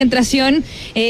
concentración,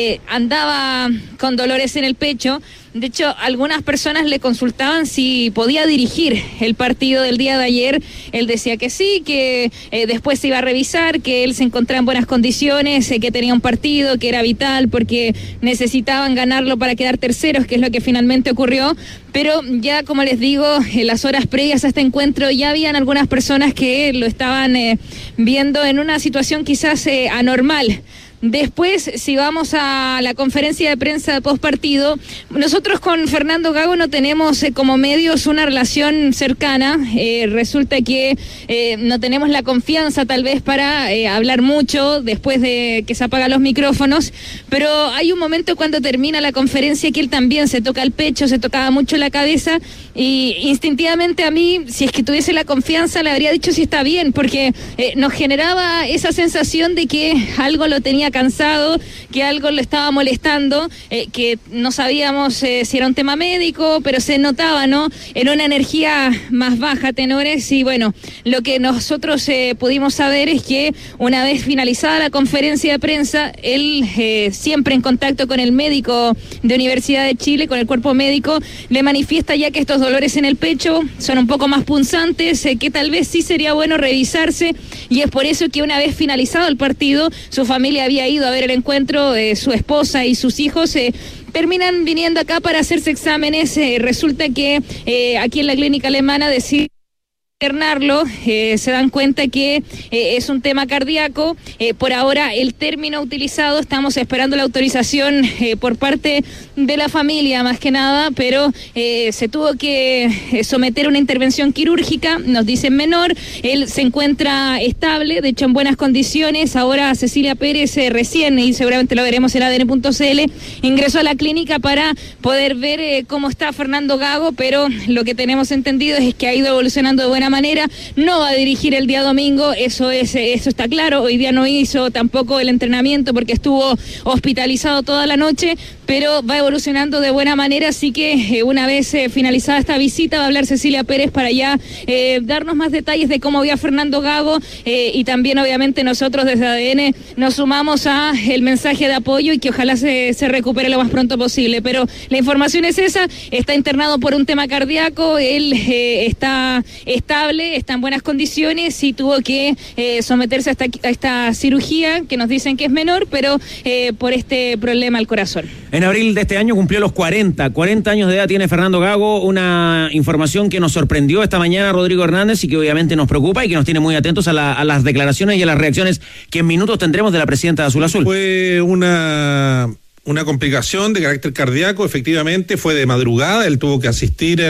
andaba con dolores en el pecho. De hecho, algunas personas le consultaban si podía dirigir el partido del día de ayer. Él decía que sí, que después se iba a revisar, que él se encontraba en buenas condiciones, que tenía un partido, que era vital porque necesitaban ganarlo para quedar terceros, que es lo que finalmente ocurrió. Pero ya, como les digo, en las horas previas a este encuentro ya habían algunas personas que lo estaban viendo en una situación quizás anormal. Después, si vamos a la conferencia de prensa de postpartido, nosotros con Fernando Gago no tenemos como medios una relación cercana. Resulta que no tenemos la confianza tal vez para hablar mucho después de que se apagan los micrófonos, pero hay un momento cuando termina la conferencia que él también se toca el pecho, se tocaba mucho la cabeza, y instintivamente a mí, si es que tuviese la confianza, le habría dicho si está bien, porque nos generaba esa sensación de que algo lo tenía cansado, que algo lo estaba molestando, que no sabíamos si era un tema médico, pero se notaba, ¿no?, en una energía más baja, tenores. Y bueno, lo que nosotros pudimos saber es que una vez finalizada la conferencia de prensa, él siempre en contacto con el médico de Universidad de Chile, con el cuerpo médico, le manifiesta ya que estos dolores en el pecho son un poco más punzantes, que tal vez sí sería bueno revisarse, y es por eso que una vez finalizado el partido, su familia había ido a ver el encuentro, su esposa y sus hijos terminan viniendo acá para hacerse exámenes. Resulta que aquí en la clínica alemana deciden internarlo, se dan cuenta que es un tema cardíaco. Por ahora el término utilizado, estamos esperando la autorización por parte de la familia más que nada, pero se tuvo que someter a una intervención quirúrgica, nos dicen menor. Él se encuentra estable, de hecho en buenas condiciones. Ahora Cecilia Pérez recién, y seguramente lo veremos en ADN.cl, ingresó a la clínica para poder ver cómo está Fernando Gago, pero lo que tenemos entendido es que ha ido evolucionando de buena manera. No va a dirigir el día domingo, eso está claro. Hoy día no hizo tampoco el entrenamiento porque estuvo hospitalizado toda la noche, pero va evolucionando de buena manera, así que una vez finalizada esta visita va a hablar Cecilia Pérez para ya darnos más detalles de cómo vio a Fernando Gago, y también obviamente nosotros desde ADN nos sumamos a el mensaje de apoyo y que ojalá se recupere lo más pronto posible. Pero la información es esa: está internado por un tema cardíaco, él está estable, está en buenas condiciones y tuvo que someterse a esta cirugía que nos dicen que es menor, pero por este problema al corazón. En abril de este año cumplió los 40 años de edad tiene Fernando Gago, una información que nos sorprendió esta mañana Rodrigo Hernández y que obviamente nos preocupa y que nos tiene muy atentos a las declaraciones y a las reacciones que en minutos tendremos de la presidenta de Azul Azul. Fue una complicación de carácter cardíaco, efectivamente, fue de madrugada, él tuvo que asistir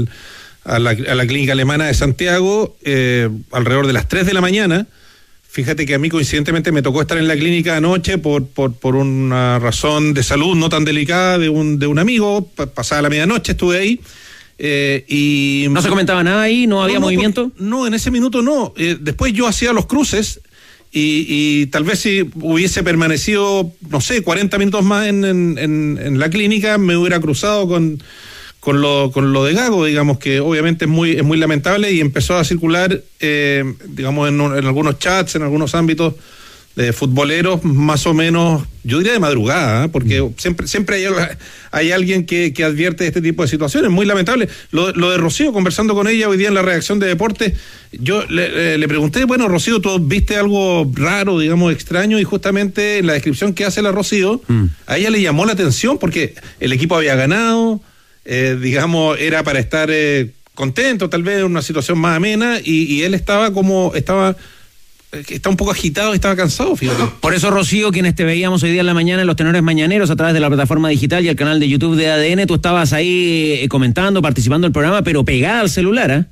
a la clínica alemana de Santiago alrededor de las 3 de la mañana. Fíjate que a mí coincidentemente me tocó estar en la clínica anoche por una razón de salud no tan delicada de un amigo. Pasada la medianoche estuve ahí. Y ¿no se comentaba nada ahí? ¿No había movimiento? No, en ese minuto no. Después yo hacía los cruces y tal vez si hubiese permanecido, no sé, 40 minutos más en la clínica, me hubiera cruzado con lo de Gago, digamos, que obviamente es muy lamentable, y empezó a circular, digamos, en algunos chats, en algunos ámbitos de futboleros, más o menos, yo diría de madrugada, porque siempre hay alguien que advierte de este tipo de situaciones, muy lamentable. Lo de Rocío, conversando con ella hoy día en la redacción de Deportes, yo le pregunté, bueno, Rocío, ¿tú viste algo raro, digamos, extraño? Y justamente en la descripción que hace la Rocío, a ella le llamó la atención porque el equipo había ganado, digamos, era para estar contento, tal vez en una situación más amena, y él estaba un poco agitado, estaba cansado, fíjate. Por eso, Rocío, quienes te veíamos hoy día en la mañana en los Tenores Mañaneros a través de la plataforma digital y el canal de YouTube de ADN, tú estabas ahí comentando, participando del programa, pero pegada al celular, ¿eh?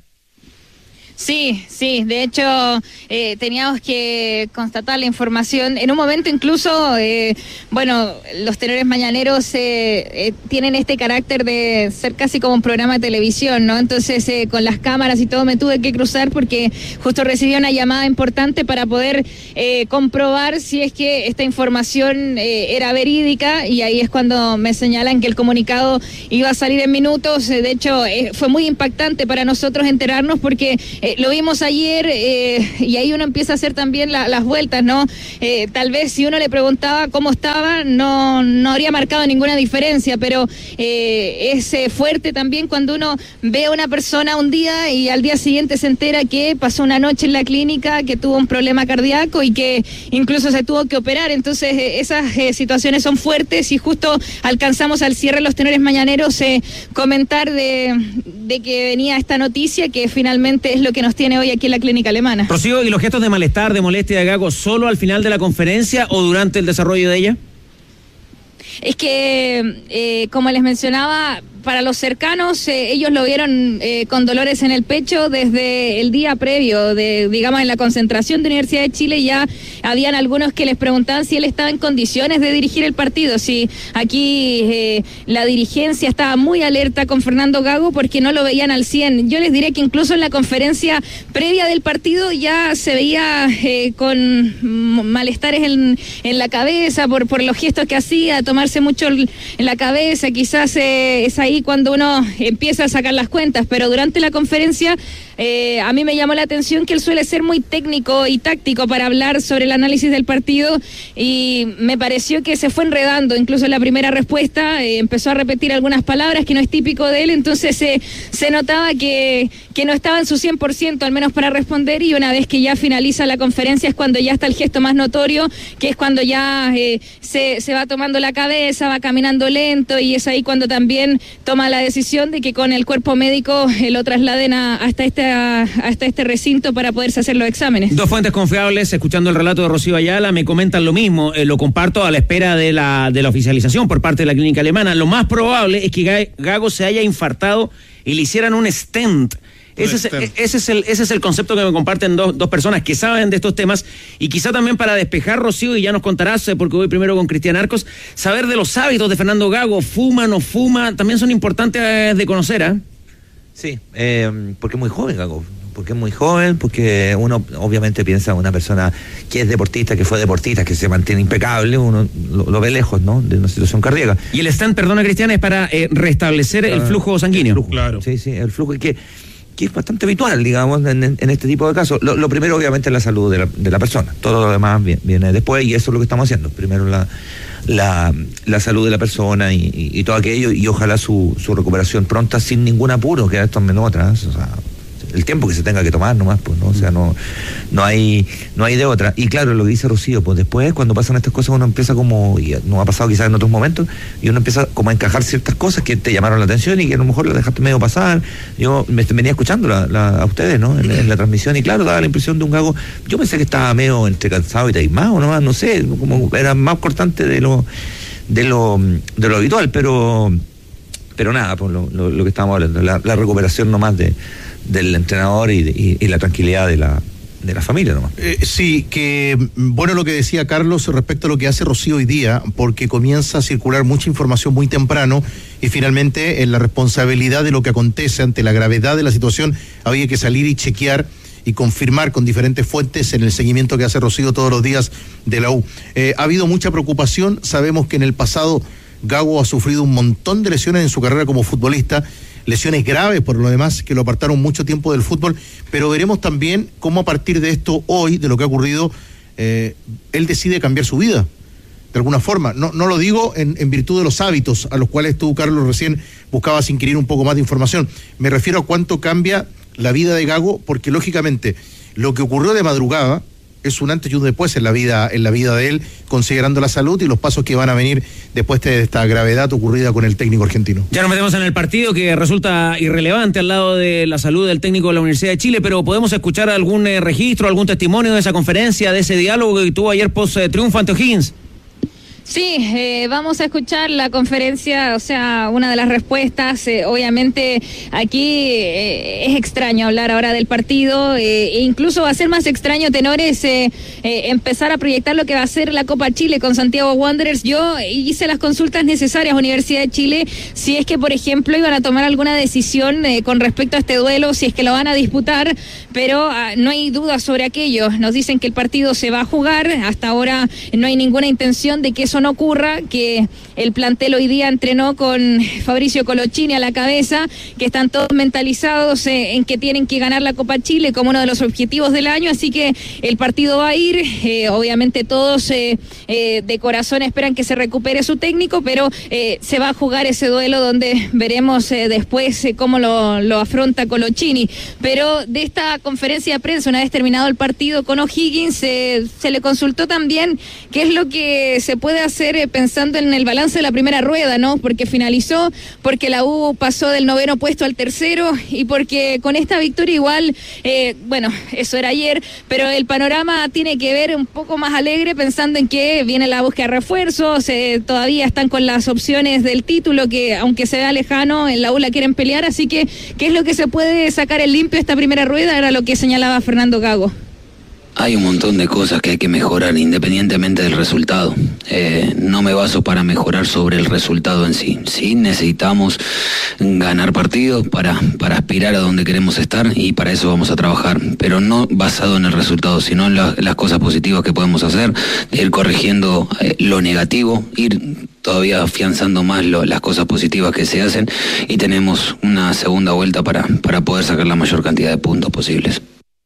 Sí, de hecho teníamos que constatar la información. En un momento incluso, los Tenores Mañaneros tienen este carácter de ser casi como un programa de televisión, ¿no? Entonces con las cámaras y todo me tuve que cruzar porque justo recibí una llamada importante para poder comprobar si es que esta información era verídica, y ahí es cuando me señalan que el comunicado iba a salir en minutos. De hecho fue muy impactante para nosotros enterarnos porque lo vimos ayer y ahí uno empieza a hacer también las vueltas, ¿no? Tal vez si uno le preguntaba cómo estaba, no habría marcado ninguna diferencia, pero es fuerte también cuando uno ve a una persona un día y al día siguiente se entera que pasó una noche en la clínica, que tuvo un problema cardíaco y que incluso se tuvo que operar. Entonces esas situaciones son fuertes y justo alcanzamos al cierre de los tenores mañaneros comentar de que venía esta noticia que finalmente es lo que nos tiene hoy aquí en la clínica alemana. Rocío, ¿y los gestos de malestar, de molestia de Gago solo al final de la conferencia o durante el desarrollo de ella? Es que, como les mencionaba, para los cercanos, ellos lo vieron con dolores en el pecho desde el día previo, digamos, en la concentración de Universidad de Chile. Ya habían algunos que les preguntaban si él estaba en condiciones de dirigir el partido. Si aquí la dirigencia estaba muy alerta con Fernando Gago porque no lo veían al 100. Yo les diré que incluso en la conferencia previa del partido ya se veía con malestares en la cabeza por los gestos que hacía, tomarse mucho en la cabeza. Quizás es ahí cuando uno empieza a sacar las cuentas, pero durante la conferencia a mí me llamó la atención que él suele ser muy técnico y táctico para hablar sobre el análisis del partido y me pareció que se fue enredando, incluso en la primera respuesta empezó a repetir algunas palabras que no es típico de él, entonces se notaba que no estaba en su 100%, al menos para responder, y una vez que ya finaliza la conferencia es cuando ya está el gesto más notorio, que es cuando ya se va tomando la cabeza, va caminando lento, y es ahí cuando también toma la decisión de que con el cuerpo médico lo trasladen hasta este recinto para poderse hacer los exámenes. Dos fuentes confiables, escuchando el relato de Rocío Ayala, me comentan lo mismo, lo comparto a la espera de la oficialización por parte de la clínica alemana. Lo más probable es que Gago se haya infartado y le hicieran un stent. Ese es el concepto que me comparten dos personas que saben de estos temas, y quizá también para despejar, Rocío, y ya nos contarás, porque voy primero con Cristian Arcos, saber de los hábitos de Fernando Gago, fuma, no fuma, también son importantes de conocer, ¿eh? Sí, porque es muy joven Gago, porque uno obviamente piensa en una persona que es deportista, que fue deportista, que se mantiene impecable, uno lo ve lejos, ¿no?, de una situación cardíaca. Y el stent, perdona Cristian, es para restablecer el flujo sanguíneo. El flujo, claro. Sí, el flujo que es bastante habitual, digamos, en este tipo de casos. Lo primero, obviamente, es la salud de la persona. Todo lo demás viene después, y eso es lo que estamos haciendo. Primero la salud de la persona y todo aquello, y ojalá su recuperación pronta, sin ningún apuro, que esto menos atrás, o sea, el tiempo que se tenga que tomar nomás, pues, ¿no? O sea, no hay de otra. Y claro, lo que dice Rocío, pues después, cuando pasan estas cosas, uno empieza como, y nos ha pasado quizás en otros momentos, y uno empieza como a encajar ciertas cosas que te llamaron la atención y que a lo mejor las dejaste medio pasar. Yo me venía escuchando a ustedes, ¿no?, en la transmisión, y claro, daba la impresión de un Gago. Yo pensé que estaba medio entre cansado y taimado nomás, no sé, como era más cortante de lo habitual, pero nada, pues lo que estábamos hablando, la recuperación nomás del entrenador y la tranquilidad de la familia nomás. Sí, que bueno lo que decía Carlos respecto a lo que hace Rocío hoy día, porque comienza a circular mucha información muy temprano, y finalmente en la responsabilidad de lo que acontece ante la gravedad de la situación había que salir y chequear y confirmar con diferentes fuentes en el seguimiento que hace Rocío todos los días de la U. Ha habido mucha preocupación, sabemos que en el pasado Gago ha sufrido un montón de lesiones en su carrera como futbolista, lesiones graves por lo demás que lo apartaron mucho tiempo del fútbol, pero veremos también cómo a partir de esto hoy, de lo que ha ocurrido, él decide cambiar su vida, de alguna forma. No lo digo en virtud de los hábitos a los cuales tú, Carlos, recién buscabas inquirir un poco más de información. Me refiero a cuánto cambia la vida de Gago, porque lógicamente lo que ocurrió de madrugada es un antes y un después en la vida de él, considerando la salud y los pasos que van a venir después de esta gravedad ocurrida con el técnico argentino. Ya nos metemos en el partido, que resulta irrelevante al lado de la salud del técnico de la Universidad de Chile, pero podemos escuchar algún registro, algún testimonio de esa conferencia, de ese diálogo que tuvo ayer post triunfo ante O'Higgins. Sí, vamos a escuchar la conferencia, o sea, una de las respuestas. Obviamente aquí es extraño hablar ahora del partido, e incluso va a ser más extraño, tenores, empezar a proyectar lo que va a ser la Copa Chile con Santiago Wanderers. Yo hice las consultas necesarias a Universidad de Chile, si es que, por ejemplo, iban a tomar alguna decisión con respecto a este duelo, si es que lo van a disputar, pero no hay duda sobre aquello. Nos dicen que el partido se va a jugar, hasta ahora no hay ninguna intención de que eso eso no ocurra, que el plantel hoy día entrenó con Fabricio Colochini a la cabeza, que están todos mentalizados en que tienen que ganar la Copa Chile como uno de los objetivos del año, así que el partido va a ir, obviamente todos de corazón esperan que se recupere su técnico, pero se va a jugar ese duelo donde veremos después cómo lo afronta Colochini. Pero de esta conferencia de prensa, una vez terminado el partido con O'Higgins, se le consultó también qué es lo que se puede hacer pensando en el balance de la primera rueda, ¿no? Porque finalizó, porque la U pasó del 9º puesto al 3º y porque con esta victoria igual, bueno, eso era ayer, pero el panorama tiene que ver un poco más alegre pensando en que viene la búsqueda de refuerzos, todavía están con las opciones del título que aunque se vea lejano, en la U la quieren pelear, así que ¿qué es lo que se puede sacar en limpio esta primera rueda? Era lo que señalaba Fernando Gago. Hay un montón de cosas que hay que mejorar independientemente del resultado. No me baso para mejorar sobre el resultado en sí. Sí necesitamos ganar partidos para aspirar a donde queremos estar y para eso vamos a trabajar, pero no basado en el resultado, sino en las cosas positivas que podemos hacer, ir corrigiendo lo negativo, ir todavía afianzando más las cosas positivas que se hacen y tenemos una segunda vuelta para poder sacar la mayor cantidad de puntos posibles.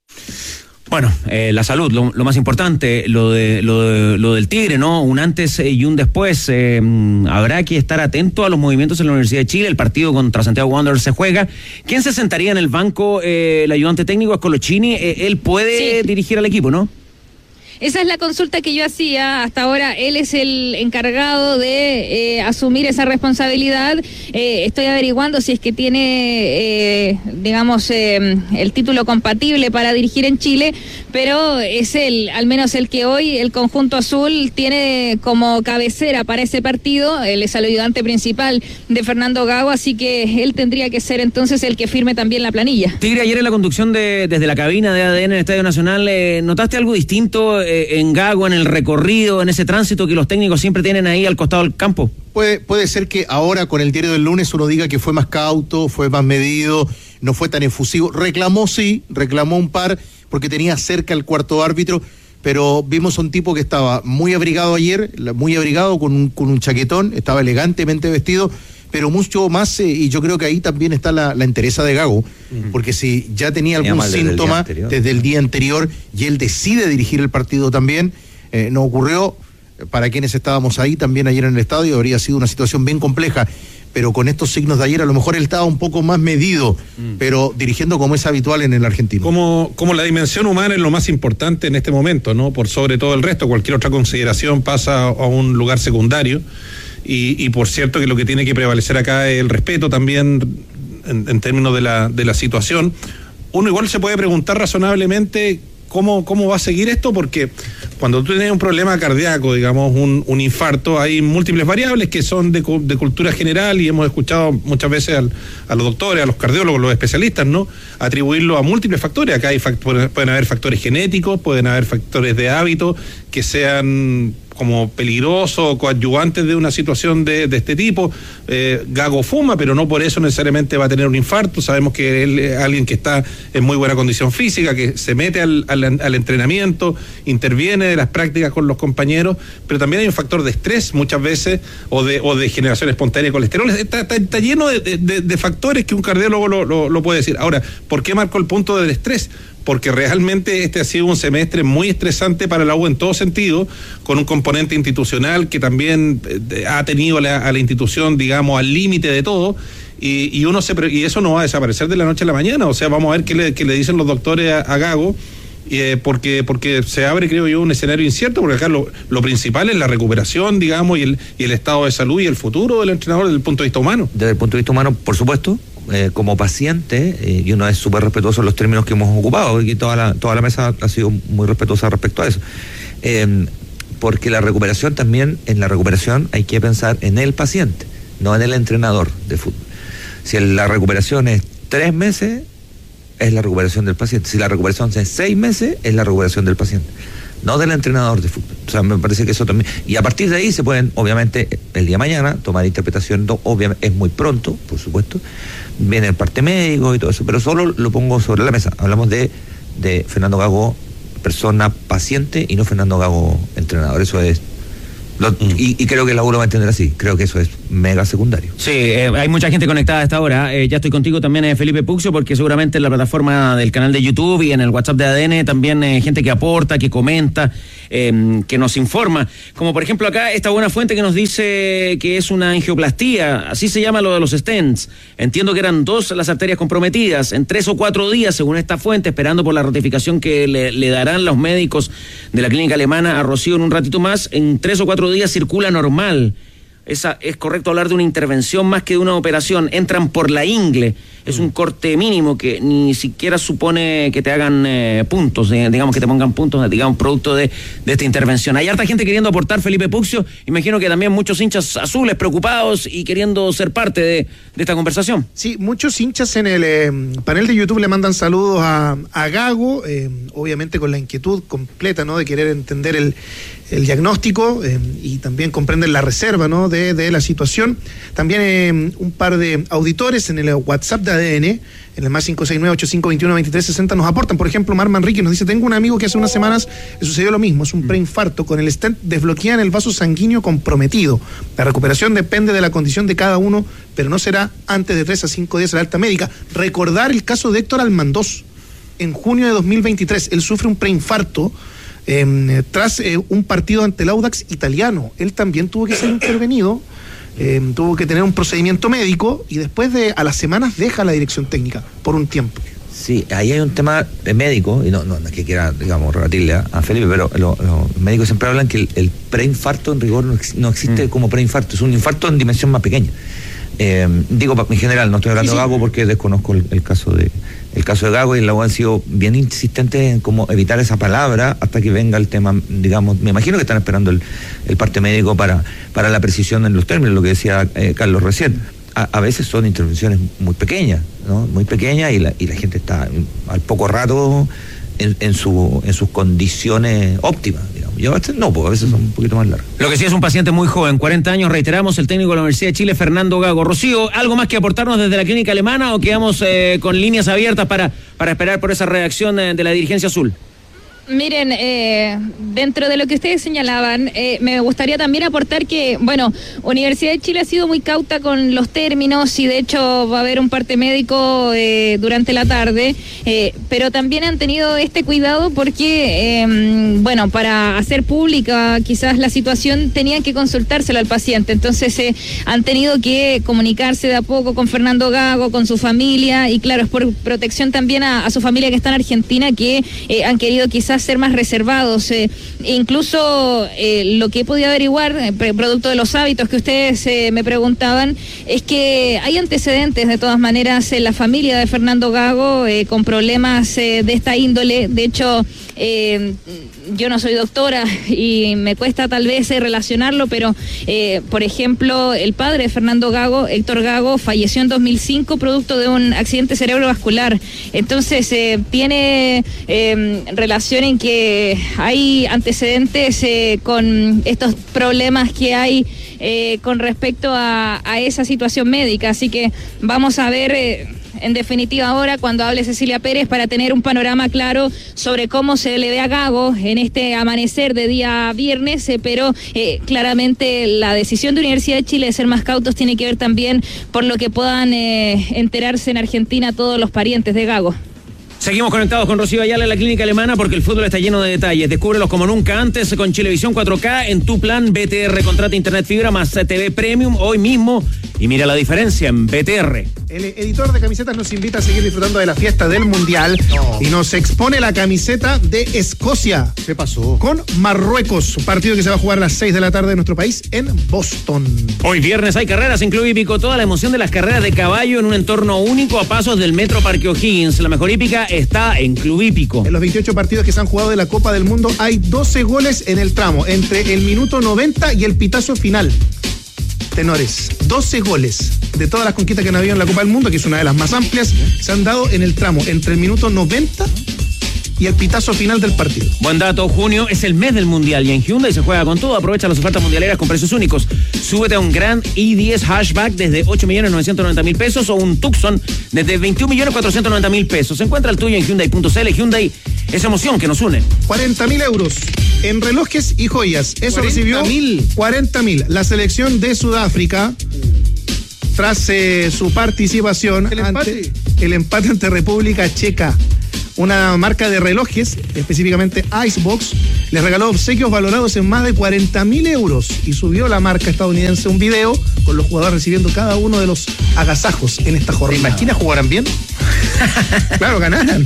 Bueno, la salud, lo más importante, lo del Tigre, ¿no? Un antes y un después. Habrá que estar atento a los movimientos en la Universidad de Chile. El partido contra Santiago Wanderers se juega. ¿Quién se sentaría en el banco? El ayudante técnico es Colochini. Él puede dirigir al equipo, ¿no? Esa es la consulta que yo hacía hasta ahora. Él es el encargado de asumir esa responsabilidad. Estoy averiguando si es que tiene, digamos, el título compatible para dirigir en Chile, pero es él, al menos el que hoy el conjunto azul tiene como cabecera para ese partido. Él es el ayudante principal de Fernando Gago, así que él tendría que ser entonces el que firme también la planilla. Tigre, ayer en la conducción desde la cabina de ADN en el Estadio Nacional, ¿notaste algo distinto en Gago, en el recorrido, en ese tránsito que los técnicos siempre tienen ahí al costado del campo? Puede ser que ahora con el diario del lunes uno diga que fue más cauto, fue más medido, no fue tan efusivo. Reclamó un par porque tenía cerca el cuarto árbitro, pero vimos a un tipo que estaba muy abrigado ayer, muy abrigado con un chaquetón, estaba elegantemente vestido, pero mucho más, y yo creo que ahí también está la entereza de Gago, porque si ya tenía algún síntoma desde el día anterior y él decide dirigir el partido también, no ocurrió. Para quienes estábamos ahí también ayer en el estadio habría sido una situación bien compleja, pero con estos signos de ayer a lo mejor él estaba un poco más medido, pero dirigiendo como es habitual en el argentino. Como la dimensión humana es lo más importante en este momento, ¿no? Por sobre todo el resto, cualquier otra consideración pasa a un lugar secundario. Y por cierto que lo que tiene que prevalecer acá es el respeto también en términos de la situación. Uno igual se puede preguntar razonablemente cómo va a seguir esto, porque cuando tú tienes un problema cardíaco, digamos un infarto, hay múltiples variables que son de cultura general y hemos escuchado muchas veces a los doctores, a los cardiólogos, los especialistas, ¿no? Atribuirlo a múltiples factores. Acá pueden haber factores genéticos, pueden haber factores de hábito que sean como peligrosos o coadyuvantes de una situación de este tipo. Gago fuma, pero no por eso necesariamente va a tener un infarto. Sabemos que él es alguien que está en muy buena condición física, que se mete al entrenamiento, interviene de las prácticas con los compañeros, pero también hay un factor de estrés muchas veces o de generación espontánea de colesterol. Está lleno de factores que un cardiólogo lo puede decir. Ahora, ¿por qué marco el punto del estrés? Porque realmente este ha sido un semestre muy estresante para la U en todo sentido, con un componente institucional que también ha tenido a la institución, digamos, al límite de todo, y eso no va a desaparecer de la noche a la mañana. O sea, vamos a ver qué le dicen los doctores a Gago, porque se abre, creo yo, un escenario incierto, porque acá lo principal es la recuperación, digamos, y el estado de salud y el futuro del entrenador desde el punto de vista humano. Desde el punto de vista humano, por supuesto. Como paciente, y uno es súper respetuoso en los términos que hemos ocupado, y toda la mesa ha sido muy respetuosa respecto a eso, porque la recuperación también, en la recuperación hay que pensar en el paciente, no en el entrenador de fútbol. Si la recuperación es 3 meses, es la recuperación del paciente. Si la recuperación es 6 meses, es la recuperación del paciente, no del entrenador de fútbol. O sea, me parece que eso también, y a partir de ahí se pueden, obviamente, el día de mañana tomar interpretación. Obviamente es muy pronto, por supuesto, viene el parte médico y todo eso, pero solo lo pongo sobre la mesa. Hablamos de Fernando Gago, persona paciente, y no Fernando Gago, entrenador. Eso es Y creo que la U lo va a entender así. Creo que eso es mega secundario. Sí, hay mucha gente conectada a esta hora. Ya estoy contigo también, Felipe Puccio, porque seguramente en la plataforma del canal de YouTube y en el WhatsApp de ADN también gente que aporta, que comenta, que nos informa. Como por ejemplo acá esta buena fuente que nos dice que es una angioplastía, así se llama lo de los stents. Entiendo que eran 2 las arterias comprometidas en 3 o 4 días, según esta fuente, esperando por la ratificación que le darán los médicos de la clínica alemana a Rocío en un ratito más. En 3 o 4 días circula normal. Es correcto hablar de una intervención más que de una operación. Entran por la ingle. Es un corte mínimo que ni siquiera supone que te hagan puntos, digamos que te pongan puntos, digamos, producto de esta intervención. Hay harta gente queriendo aportar, Felipe Puccio. Imagino que también muchos hinchas azules preocupados y queriendo ser parte de esta conversación. Sí, muchos hinchas en el panel de YouTube le mandan saludos a Gago, obviamente con la inquietud completa, ¿no?, de querer entender el diagnóstico y también comprenden la reserva, ¿no?, de la situación. También un par de auditores en el WhatsApp de ADN, en el más 569-8521-2360, nos aportan. Por ejemplo, Mar Manrique nos dice: tengo un amigo que hace unas semanas le sucedió lo mismo, es un preinfarto, con el stent desbloquean el vaso sanguíneo comprometido. La recuperación depende de la condición de cada uno, pero no será antes de 3 a 5 días a la alta médica. Recordar el caso de Héctor Almandós, en junio de 2023, él sufre un preinfarto tras un partido ante el Audax italiano. Él también tuvo que ser intervenido, tuvo que tener un procedimiento médico y después a las semanas deja la dirección técnica por un tiempo. Sí, ahí hay un tema de médico, y no es que quiera, digamos, rebatirle a Felipe, pero los médicos siempre hablan que el preinfarto en rigor no existe como preinfarto, es un infarto en dimensión más pequeña. Digo en general, no estoy hablando de Gago porque desconozco el caso de Gago, y la U han sido bien insistentes en cómo evitar esa palabra hasta que venga el tema, digamos. Me imagino que están esperando el parte médico para la precisión en los términos, lo que decía Carlos recién. A veces son intervenciones muy pequeñas, ¿no? Muy pequeñas, y la gente está al poco rato en sus condiciones óptimas, digamos. Y a veces no, porque a veces son un poquito más largas. Lo que sí es un paciente muy joven, 40 años, reiteramos, el técnico de la Universidad de Chile, Fernando Gago. Rocío, ¿algo más que aportarnos desde la clínica alemana o quedamos con líneas abiertas para esperar por esa reacción de la dirigencia azul? Miren, dentro de lo que ustedes señalaban, me gustaría también aportar que, bueno, Universidad de Chile ha sido muy cauta con los términos y de hecho va a haber un parte médico durante la tarde, pero también han tenido este cuidado porque, bueno, para hacer pública quizás la situación tenían que consultárselo al paciente, entonces han tenido que comunicarse de a poco con Fernando Gago, con su familia, y claro, es por protección también a su familia que está en Argentina, que han querido quizás ser más reservados. Incluso lo que he podido averiguar, producto de los hábitos que ustedes me preguntaban, es que hay antecedentes de todas maneras en la familia de Fernando Gago con problemas de esta índole. De hecho, yo no soy doctora y me cuesta tal vez relacionarlo, pero por ejemplo, el padre de Fernando Gago, Héctor Gago, falleció en 2005 producto de un accidente cerebrovascular. Entonces tiene relación en que hay antecedentes con estos problemas que hay con respecto a esa situación médica. Así que vamos a ver en definitiva ahora cuando hable Cecilia Pérez para tener un panorama claro sobre cómo se le ve a Gago en este amanecer de día viernes, pero claramente la decisión de Universidad de Chile de ser más cautos tiene que ver también por lo que puedan enterarse en Argentina todos los parientes de Gago. Seguimos conectados con Rocío Ayala en la clínica alemana porque el fútbol está lleno de detalles. Descúbrelos como nunca antes con Chilevisión 4K en tu plan BTR. Contrata internet fibra más TV Premium hoy mismo y mira la diferencia en BTR. El editor de camisetas nos invita a seguir disfrutando de la fiesta del Mundial y nos expone la camiseta de Escocia. ¿Qué pasó? Con Marruecos, un partido que se va a jugar a las 6 de la tarde en nuestro país, en Boston. Hoy viernes hay carreras en Club Hípico. Toda la emoción de las carreras de caballo en un entorno único a pasos del Metro Parque O'Higgins. La mejor hípica está en Club Hípico. En los 28 partidos que se han jugado de la Copa del Mundo hay 12 goles en el tramo, entre el minuto 90 y el pitazo final. Tenores, 12 goles de todas las conquistas que han habido en la Copa del Mundo, que es una de las más amplias, se han dado en el tramo entre el minuto 90 y el pitazo final del partido. Buen dato, junio es el mes del Mundial y en Hyundai se juega con todo. Aprovecha las ofertas mundialeras con precios únicos. Súbete a un Grand i10 Hatchback desde 8.990.000 pesos o un Tucson desde 21.490.000 pesos. Encuentra el tuyo en Hyundai.cl. Hyundai es emoción que nos une. 40.000 euros en relojes y joyas. Eso 40.000. recibió 40.000. La selección de Sudáfrica, tras su participación ante el empate ante República Checa, una marca de relojes, específicamente Icebox, les regaló obsequios valorados en más de 40.000 euros y subió la marca estadounidense un video con los jugadores recibiendo cada uno de los agasajos en esta ¿Te jornada. imaginas jugaran bien? Claro, ganaran.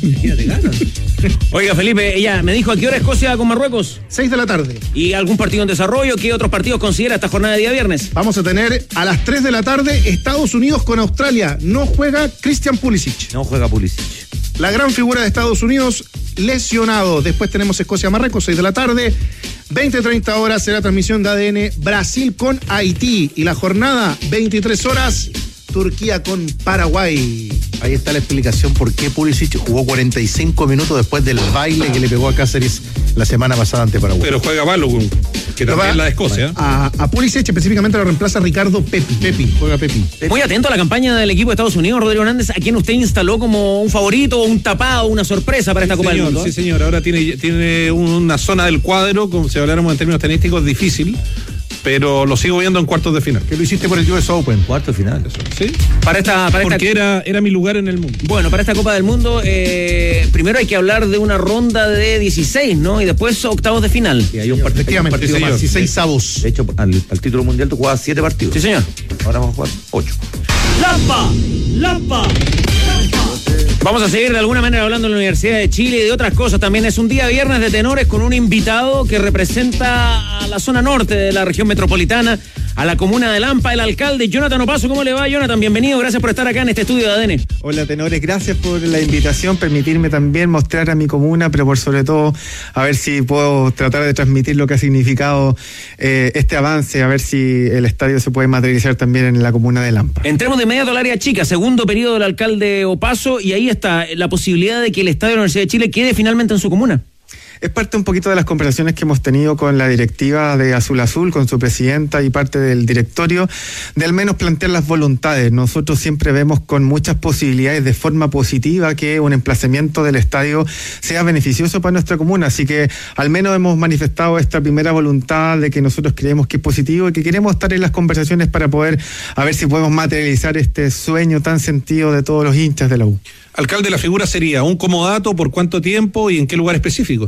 Oiga, Felipe, ella me dijo a qué hora Escocia con Marruecos. 6 de la tarde. ¿Y algún partido en desarrollo? ¿Qué otros partidos considera esta jornada de día viernes? Vamos a tener a las 3 de la tarde Estados Unidos con Australia. No juega Christian Pulisic. No juega Pulisic. La gran figura de Estados Unidos lesionado. Después tenemos Escocia-Marruecos, 6 de la tarde. 20-30 horas será transmisión de ADN Brasil con Haití. Y la jornada, 23 horas, Turquía con Paraguay. Ahí está la explicación por qué Pulisic jugó 45 minutos después del baile que le pegó a Cáceres la semana pasada ante Paraguay. Pero juega Balogun, que también es la de Escocia. A Pulisic específicamente lo reemplaza Ricardo Pepi. Juega Pepi. Muy atento a la campaña del equipo de Estados Unidos, Rodrigo Hernández, a quien usted instaló como un favorito, un tapado, una sorpresa para esta Copa del Mundo. Sí, señor. Ahora tiene una zona del cuadro, como si habláramos en términos tenísticos, difícil, pero lo sigo viendo en cuartos de final. Que lo hiciste por el US Open. Cuarto final. ¿Sí? Porque era mi lugar en el mundo. Bueno, para esta Copa del Mundo, primero hay que hablar de una ronda de 16, ¿no? Y después octavos de final. Y hay un partido más, 16 avos. De hecho, al título mundial tú jugabas 7 partidos. Sí, señor. Ahora vamos a jugar 8. ¡Lampa! Vamos a seguir de alguna manera hablando de la Universidad de Chile y de otras cosas. También es un día viernes de tenores con un invitado que representa a la zona norte de la región metropolitana, a la comuna de Lampa, el alcalde Jonathan Opazo. ¿Cómo le va, Jonathan? Bienvenido, gracias por estar acá en este estudio de ADN. Hola, tenores, gracias por la invitación, permitirme también mostrar a mi comuna, pero por sobre todo a ver si puedo tratar de transmitir lo que ha significado este avance, a ver si el estadio se puede materializar también en la comuna de Lampa. Entremos de inmediato al área chica, segundo periodo del alcalde Opazo, y ahí está la posibilidad de que el estadio de la Universidad de Chile quede finalmente en su comuna. Es parte un poquito de las conversaciones que hemos tenido con la directiva de Azul Azul, con su presidenta y parte del directorio, de al menos plantear las voluntades. Nosotros siempre vemos con muchas posibilidades de forma positiva que un emplazamiento del estadio sea beneficioso para nuestra comuna, así que al menos hemos manifestado esta primera voluntad de que nosotros creemos que es positivo y que queremos estar en las conversaciones para poder a ver si podemos materializar este sueño tan sentido de todos los hinchas de la U. Alcalde, la figura sería un comodato, ¿por cuánto tiempo y en qué lugar específico?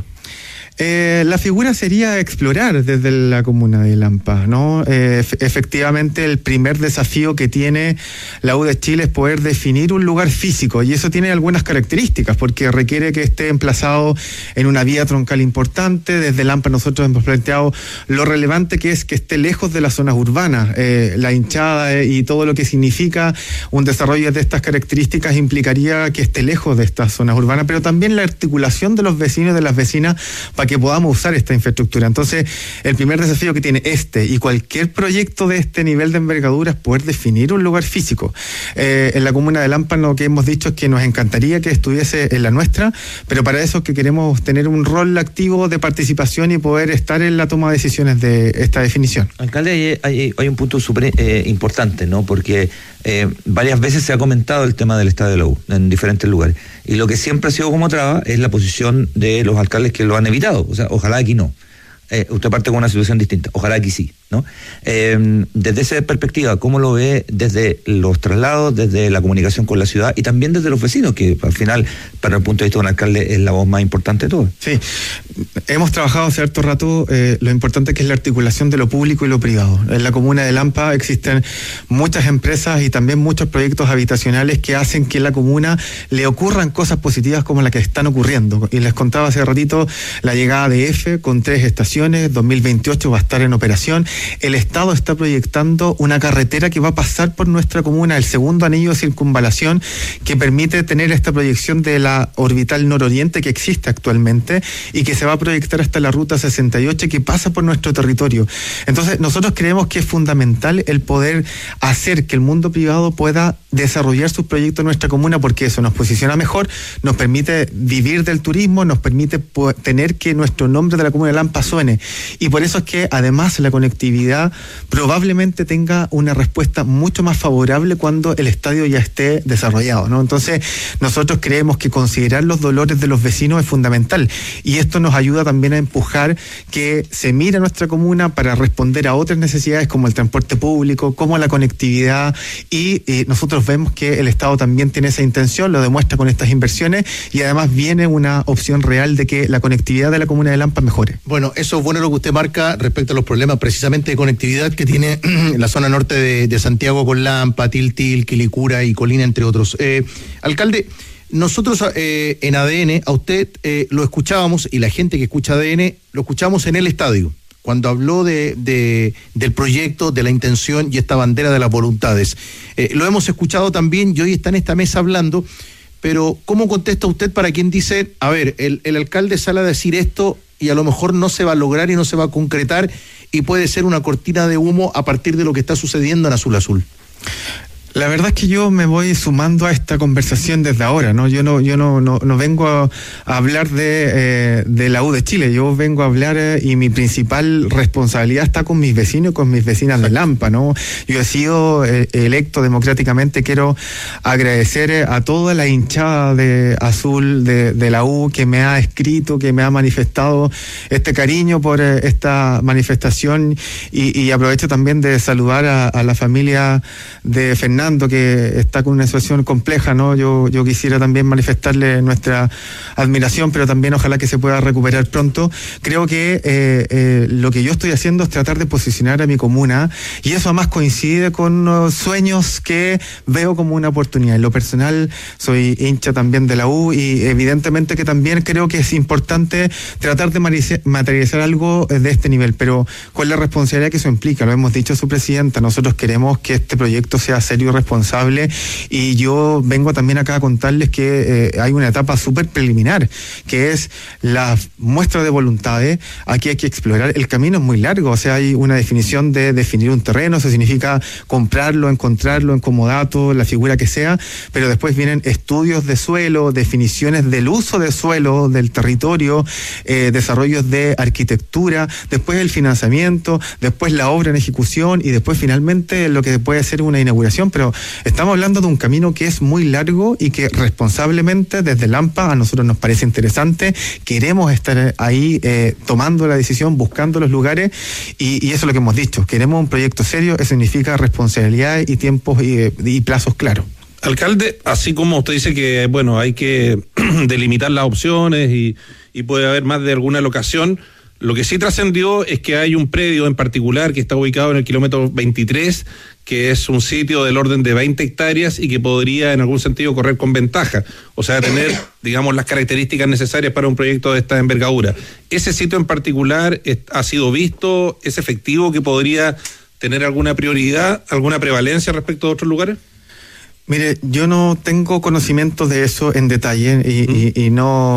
La figura sería explorar desde la comuna de Lampa, ¿no? Efectivamente, el primer desafío que tiene la U de Chile es poder definir un lugar físico, y eso tiene algunas características, porque requiere que esté emplazado en una vía troncal importante. Desde Lampa nosotros hemos planteado lo relevante que es que esté lejos de las zonas urbanas. La hinchada y todo lo que significa un desarrollo de estas características implicaría que esté lejos de estas zonas urbanas, pero también la articulación de los vecinos y de las vecinas para que podamos usar esta infraestructura. Entonces, el primer desafío que tiene y cualquier proyecto de este nivel de envergadura es poder definir un lugar físico. En la comuna de Lampa lo que hemos dicho es que nos encantaría que estuviese en la nuestra, pero para eso es que queremos tener un rol activo de participación y poder estar en la toma de decisiones de esta definición. Alcalde, hay un punto súper importante, ¿no? Porque varias veces se ha comentado el tema del estadio de la U en diferentes lugares, y lo que siempre ha sido como traba es la posición de los alcaldes que lo han evitado. O sea, ojalá aquí no. Usted parte con una situación distinta. Ojalá aquí sí, ¿no? Desde esa perspectiva, ¿cómo lo ve desde los traslados, desde la comunicación con la ciudad y también desde los vecinos, que al final, para el punto de vista de un alcalde, es la voz más importante de todo? Sí, hemos trabajado hace harto rato lo importante que es la articulación de lo público y lo privado. En la comuna de Lampa existen muchas empresas y también muchos proyectos habitacionales que hacen que en la comuna le ocurran cosas positivas como las que están ocurriendo. Y les contaba hace ratito la llegada de EFE con 3 estaciones. 2028 va a estar en operación. El Estado está proyectando una carretera que va a pasar por nuestra comuna, el segundo anillo de circunvalación, que permite tener esta proyección de la orbital nororiente que existe actualmente y que se va a proyectar hasta la ruta 68 que pasa por nuestro territorio. Entonces, nosotros creemos que es fundamental el poder hacer que el mundo privado pueda desarrollar sus proyectos en nuestra comuna, porque eso nos posiciona mejor, nos permite vivir del turismo, nos permite tener que nuestro nombre de la comuna de Lampa suene. Y por eso es que además la conectividad conectividad probablemente tenga una respuesta mucho más favorable cuando el estadio ya esté desarrollado, ¿no? Entonces, nosotros creemos que considerar los dolores de los vecinos es fundamental, y esto nos ayuda también a empujar que se mire a nuestra comuna para responder a otras necesidades como el transporte público, como la conectividad, y nosotros vemos que el Estado también tiene esa intención, lo demuestra con estas inversiones, y además viene una opción real de que la conectividad de la comuna de Lampa mejore. Bueno, eso es bueno lo que usted marca respecto a los problemas precisamente de conectividad que tiene la zona norte de Santiago con Lampa, Tiltil, Quilicura y Colina, entre otros. Alcalde, nosotros en ADN, a usted lo escuchábamos, y la gente que escucha ADN, lo escuchamos en el estadio, cuando habló del proyecto, de la intención y esta bandera de las voluntades. Lo hemos escuchado también, y hoy está en esta mesa hablando, pero ¿cómo contesta usted para quien dice, a ver, el alcalde sale a decir esto y a lo mejor no se va a lograr y no se va a concretar, y puede ser una cortina de humo a partir de lo que está sucediendo en Azul Azul? La verdad es que yo me voy sumando a esta conversación desde ahora, ¿no? Yo no vengo a hablar de la U de Chile, yo vengo a hablar y mi principal responsabilidad está con mis vecinos y con mis vecinas de Lampa, ¿no? Yo he sido electo democráticamente, quiero agradecer a toda la hinchada de Azul, de la U, que me ha escrito, que me ha manifestado este cariño por esta manifestación, y aprovecho también de saludar a la familia de Fernando, que está con una situación compleja, ¿no? Yo quisiera también manifestarle nuestra admiración, pero también ojalá que se pueda recuperar pronto. Creo que lo que yo estoy haciendo es tratar de posicionar a mi comuna, y eso además coincide con sueños que veo como una oportunidad. En lo personal, soy hincha también de la U, y evidentemente que también creo que es importante tratar de materializar algo de este nivel, pero con la responsabilidad que eso implica. Lo hemos dicho a su presidenta, nosotros queremos que este proyecto sea serio, responsable, y yo vengo también acá a contarles que hay una etapa súper preliminar, que es la muestra de voluntades. Aquí hay que explorar, el camino es muy largo, o sea, hay una definición de definir un terreno, eso significa comprarlo, encontrarlo en comodato, la figura que sea, pero después vienen estudios de suelo, definiciones del uso de suelo, del territorio, desarrollos de arquitectura, después el financiamiento, después la obra en ejecución, y después finalmente lo que puede ser una inauguración. Pero estamos hablando de un camino que es muy largo y que responsablemente desde Lampa a nosotros nos parece interesante. Queremos estar ahí tomando la decisión, buscando los lugares, y eso es lo que hemos dicho. Queremos un proyecto serio, eso significa responsabilidad y tiempos y plazos claros. Alcalde, así como usted dice que, bueno, hay que delimitar las opciones y puede haber más de alguna locación, lo que sí trascendió es que hay un predio en particular que está ubicado en el kilómetro 23, que es un sitio del orden de 20 hectáreas y que podría en algún sentido correr con ventaja, o sea, tener, digamos, las características necesarias para un proyecto de esta envergadura. ¿Ese sitio en particular ha sido visto? ¿Es efectivo que podría tener alguna prioridad, alguna prevalencia respecto a otros lugares? Mire, yo no tengo conocimiento de eso en detalle y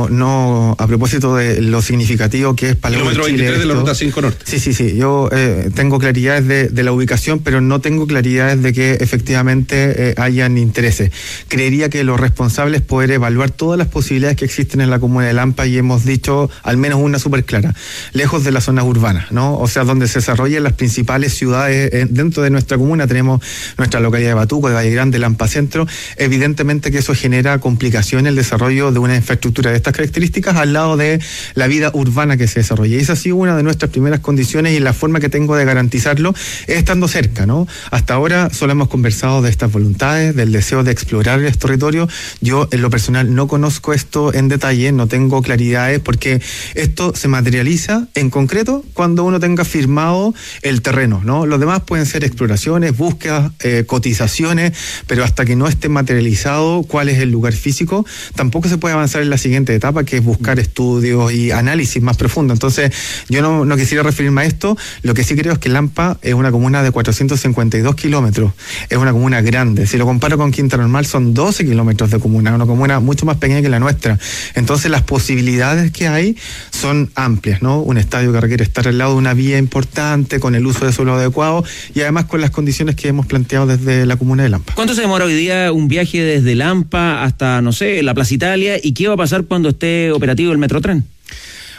no a propósito de lo significativo que es para la kilómetro 23 de la ruta 5 Norte. Sí. Yo tengo claridades de la ubicación, pero no tengo claridades de que efectivamente hayan intereses. Creería que los responsables poder evaluar todas las posibilidades que existen en la comuna de Lampa, y hemos dicho al menos una súper clara, lejos de las zonas urbanas, ¿no? O sea, donde se desarrollan las principales ciudades dentro de nuestra comuna. Tenemos nuestra localidad de Batuco, de Valle Grande, Lampa Centro. Evidentemente que eso genera complicación en el desarrollo de una infraestructura de estas características al lado de la vida urbana que se desarrolla. Y esa ha sido una de nuestras primeras condiciones, y la forma que tengo de garantizarlo es estando cerca, ¿no? Hasta ahora solo hemos conversado de estas voluntades, del deseo de explorar el territorio. Yo en lo personal no conozco esto en detalle, no tengo claridades, porque esto se materializa en concreto cuando uno tenga firmado el terreno, ¿no? Los demás pueden ser exploraciones, búsquedas, cotizaciones, pero hasta que no esté materializado cuál es el lugar físico, tampoco se puede avanzar en la siguiente etapa, que es buscar estudios y análisis más profundo. Entonces, yo no quisiera referirme a esto. Lo que sí creo es que Lampa es una comuna de 452 kilómetros, es una comuna grande. Si lo comparo con Quinta Normal, son 12 kilómetros de comuna, una comuna mucho más pequeña que la nuestra. Entonces, las posibilidades que hay son amplias, ¿no? Un estadio que requiere estar al lado de una vía importante, con el uso de suelo adecuado, y además con las condiciones que hemos planteado desde la comuna de Lampa. ¿Cuánto se demora hoy día un viaje desde Lampa hasta, no sé, la Plaza Italia, y qué va a pasar cuando esté operativo el Metrotren?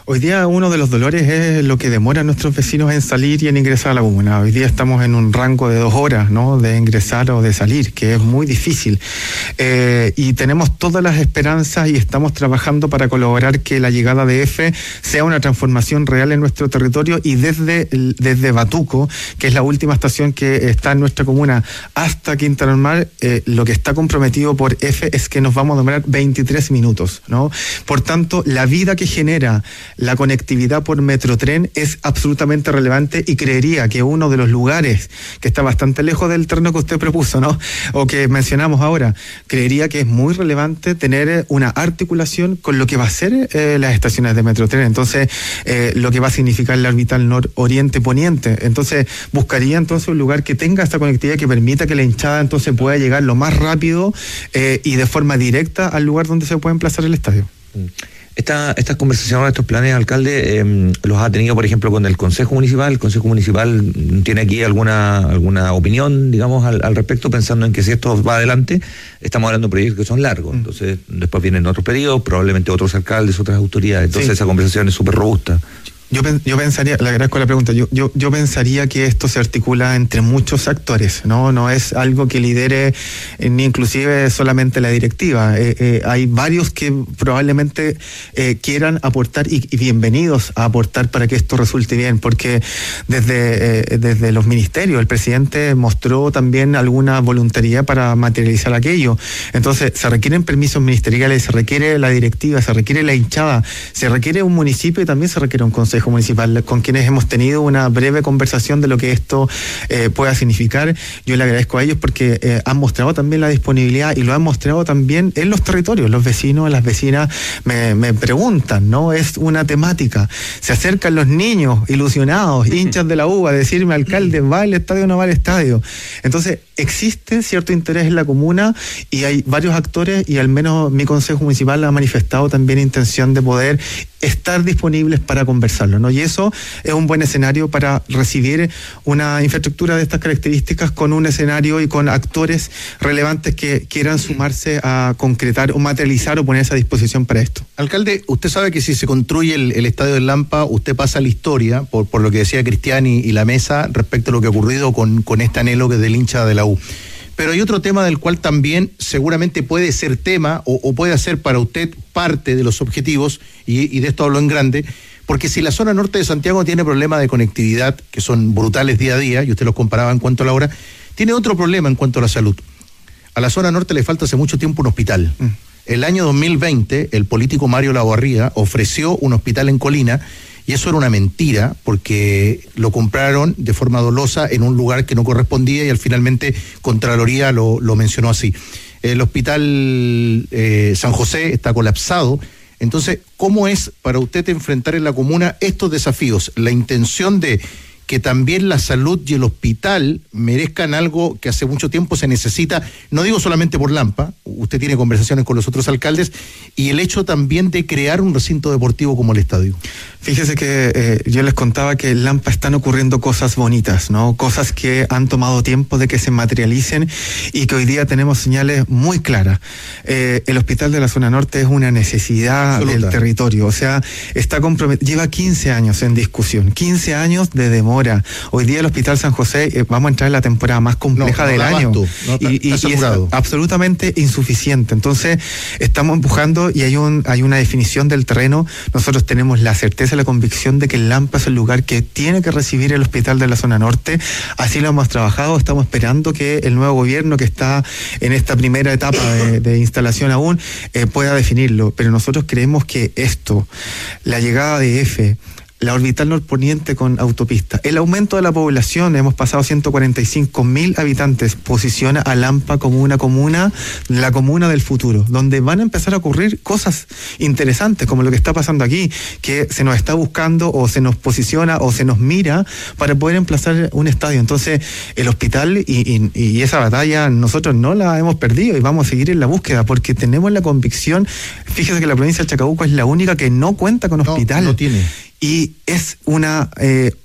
Hoy día uno de los dolores es lo que demora a nuestros vecinos en salir y en ingresar a la comuna. Hoy día estamos en un rango de 2 horas, ¿no?, de ingresar o de salir, que es muy difícil. Y tenemos todas las esperanzas y estamos trabajando para colaborar que la llegada de EFE sea una transformación real en nuestro territorio, y desde Batuco, que es la última estación que está en nuestra comuna, hasta Quinta Normal, lo que está comprometido por EFE es que nos vamos a demorar 23 minutos, ¿no? Por tanto, la vida que genera la conectividad por Metrotren es absolutamente relevante, y creería que uno de los lugares que está bastante lejos del terreno que usted propuso, ¿no?, o que mencionamos ahora, creería que es muy relevante tener una articulación con lo que va a ser las estaciones de Metrotren. Entonces, lo que va a significar la orbital oriente-poniente. Entonces, buscaría entonces un lugar que tenga esta conectividad, que permita que la hinchada entonces pueda llegar lo más rápido y de forma directa al lugar donde se puede emplazar el estadio. Estas conversaciones, estos planes, alcalde, los ha tenido, por ejemplo, con el Consejo Municipal. ¿El Consejo Municipal tiene aquí alguna opinión, digamos, al respecto, pensando en que si esto va adelante, estamos hablando de proyectos que son largos? Entonces, después vienen otros pedidos, probablemente otros alcaldes, otras autoridades. Entonces, esa conversación es súper robusta. Yo pensaría, le agradezco la pregunta, yo pensaría que esto se articula entre muchos actores, no es algo que lidere ni inclusive solamente la directiva. Hay varios que probablemente quieran aportar, y bienvenidos a aportar para que esto resulte bien, porque desde los ministerios el presidente mostró también alguna voluntariedad para materializar aquello. Entonces, se requieren permisos ministeriales, se requiere la directiva, se requiere la hinchada, se requiere un municipio y también se requiere un consejo municipal, con quienes hemos tenido una breve conversación de lo que esto pueda significar. Yo le agradezco a ellos porque han mostrado también la disponibilidad, y lo han mostrado también en los territorios. Los vecinos, las vecinas me preguntan, ¿no? Es una temática. Se acercan los niños ilusionados, hinchas de la U, a decirme: alcalde, ¿va el estadio o no va el estadio? Entonces, existe cierto interés en la comuna y hay varios actores, y al menos mi consejo municipal ha manifestado también intención de poder estar disponibles para conversarlo, ¿no? Y eso es un buen escenario para recibir una infraestructura de estas características, con un escenario y con actores relevantes que quieran sumarse a concretar o materializar o ponerse a disposición para esto. Alcalde, usted sabe que si se construye el estadio del Lampa, usted pasa a la historia por lo que decía Cristian y la mesa respecto a lo que ha ocurrido con este anhelo que es del hincha de la U. Pero hay otro tema del cual también seguramente puede ser tema o puede ser para usted parte de los objetivos, y de esto hablo en grande, porque si la zona norte de Santiago tiene problemas de conectividad que son brutales día a día, y usted los comparaba en cuanto a la hora, tiene otro problema en cuanto a la salud. A la zona norte le falta hace mucho tiempo un hospital. El año 2020, el político Mario Lavarría ofreció un hospital en Colina, y eso era una mentira, porque lo compraron de forma dolosa en un lugar que no correspondía, y finalmente Contraloría lo mencionó así. El hospital San José está colapsado. Entonces, ¿cómo es para usted enfrentar en la comuna estos desafíos? La intención de que también la salud y el hospital merezcan algo que hace mucho tiempo se necesita, no digo solamente por Lampa, usted tiene conversaciones con los otros alcaldes, y el hecho también de crear un recinto deportivo como el estadio. Fíjese que yo les contaba que en Lampa están ocurriendo cosas bonitas, ¿no? Cosas que han tomado tiempo de que se materialicen, y que hoy día tenemos señales muy claras. El hospital de la zona norte es una necesidad absoluta del territorio, o sea, está lleva 15 años en discusión, 15 años de demora. Hoy día el Hospital San José, vamos a entrar en la temporada más compleja del año, y es absolutamente insuficiente. Entonces, estamos empujando, y hay una definición del terreno. Nosotros tenemos la certeza y la convicción de que el Lampa es el lugar que tiene que recibir el hospital de la zona norte. Así lo hemos trabajado. Estamos esperando que el nuevo gobierno, que está en esta primera etapa de instalación aún, pueda definirlo. Pero nosotros creemos que esto, la llegada de EFE, la orbital norponiente con autopista, el aumento de la población, hemos pasado 145.000 habitantes, posiciona a Lampa como una comuna, la comuna del futuro, donde van a empezar a ocurrir cosas interesantes, como lo que está pasando aquí, que se nos está buscando, o se nos posiciona, o se nos mira para poder emplazar un estadio. Entonces, el hospital y esa batalla nosotros no la hemos perdido, y vamos a seguir en la búsqueda, porque tenemos la convicción. Fíjese que la provincia de Chacabuco es la única que no cuenta con hospital. No tiene. Y es una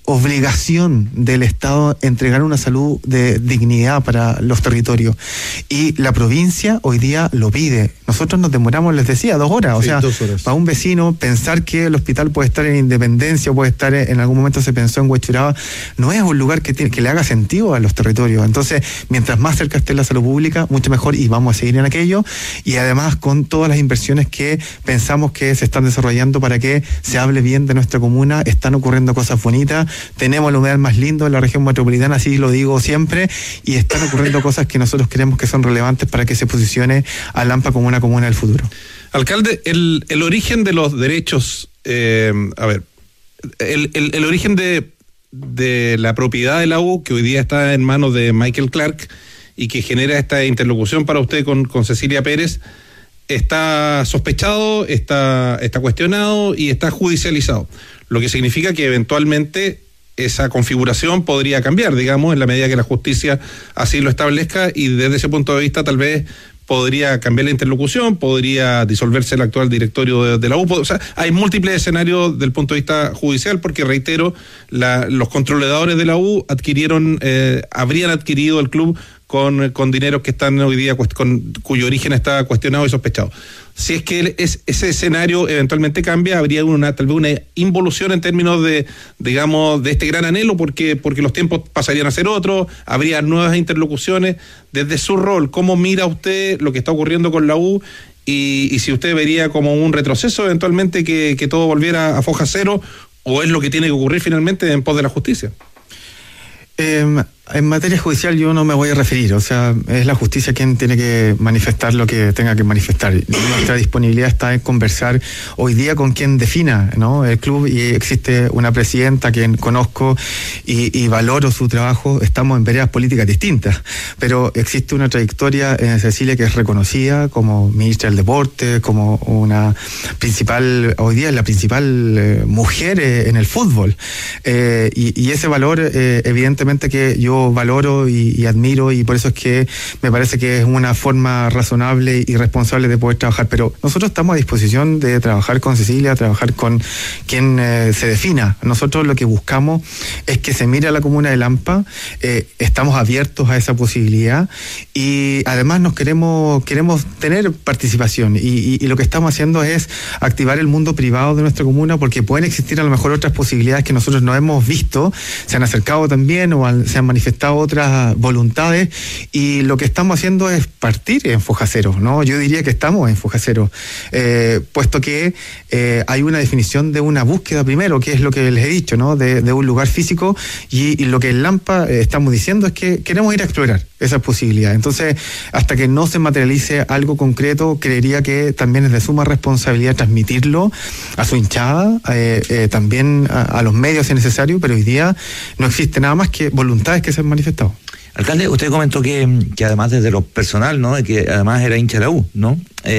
obligación del Estado entregar una salud de dignidad para los territorios, y la provincia hoy día lo pide. Nosotros nos demoramos, les decía, 2 horas, sí, 2 horas. Para un vecino pensar que el hospital puede estar en Independencia o puede estar en algún momento se pensó en Huechuraba, no es un lugar que le haga sentido a los territorios. Entonces, mientras más cerca esté la salud pública, mucho mejor, y vamos a seguir en aquello, y además con todas las inversiones que pensamos que se están desarrollando para que se hable bien de nuestra comuna. Están ocurriendo cosas bonitas, tenemos el humedal más lindo de la región metropolitana, así lo digo siempre, y están ocurriendo cosas que nosotros creemos que son relevantes para que se posicione a Lampa como una comuna del futuro. Alcalde, el origen de los derechos, el origen de la propiedad de la U, que hoy día está en manos de Michael Clark y que genera esta interlocución para usted con Cecilia Pérez, está sospechado, está cuestionado y está judicializado, lo que significa que eventualmente esa configuración podría cambiar, digamos, en la medida que la justicia así lo establezca, y desde ese punto de vista tal vez podría cambiar la interlocución, podría disolverse el actual directorio de la U. O sea, hay múltiples escenarios del punto de vista judicial, porque reitero, los controladores de la U habrían adquirido el club con dineros que están hoy día, cuyo origen está cuestionado y sospechado. Si es que ese escenario eventualmente cambia, habría tal vez una involución en términos de este gran anhelo, porque los tiempos pasarían a ser otros, habría nuevas interlocuciones. Desde su rol, ¿cómo mira usted lo que está ocurriendo con la U? Y si usted vería como un retroceso eventualmente que todo volviera a foja cero, o es lo que tiene que ocurrir finalmente en pos de la justicia. En materia judicial yo no me voy a referir, o sea, es la justicia quien tiene que manifestar lo que tenga que manifestar. Nuestra disponibilidad está en conversar hoy día con quien defina, ¿no?, el club, y existe una presidenta quien conozco y valoro su trabajo. Estamos en veredas políticas distintas, pero existe una trayectoria en Cecilia que es reconocida como ministra del Deporte, como una principal, hoy día es la principal mujer en el fútbol, y ese valor evidentemente que yo valoro y admiro, y por eso es que me parece que es una forma razonable y responsable de poder trabajar. Pero nosotros estamos a disposición de trabajar con Cecilia, trabajar con quien se defina. Nosotros lo que buscamos es que se mire a la comuna de Lampa, estamos abiertos a esa posibilidad, y además queremos tener participación, y lo que estamos haciendo es activar el mundo privado de nuestra comuna, porque pueden existir a lo mejor otras posibilidades que nosotros no hemos visto, se han acercado también o se han manifestado otras voluntades, y lo que estamos haciendo es partir en foja cero, ¿no? Yo diría que estamos en foja cero, puesto que hay una definición de una búsqueda primero, que es lo que les he dicho, ¿no?, de un lugar físico, y lo que en Lampa estamos diciendo es que queremos ir a explorar esas posibilidades. Entonces, hasta que no se materialice algo concreto, creería que también es de suma responsabilidad transmitirlo a su hinchada, también a los medios si necesario, pero hoy día no existe nada más que voluntades que se han manifestado. Alcalde, usted comentó que además desde lo personal, ¿no?, de que además era hincha de la U, ¿no?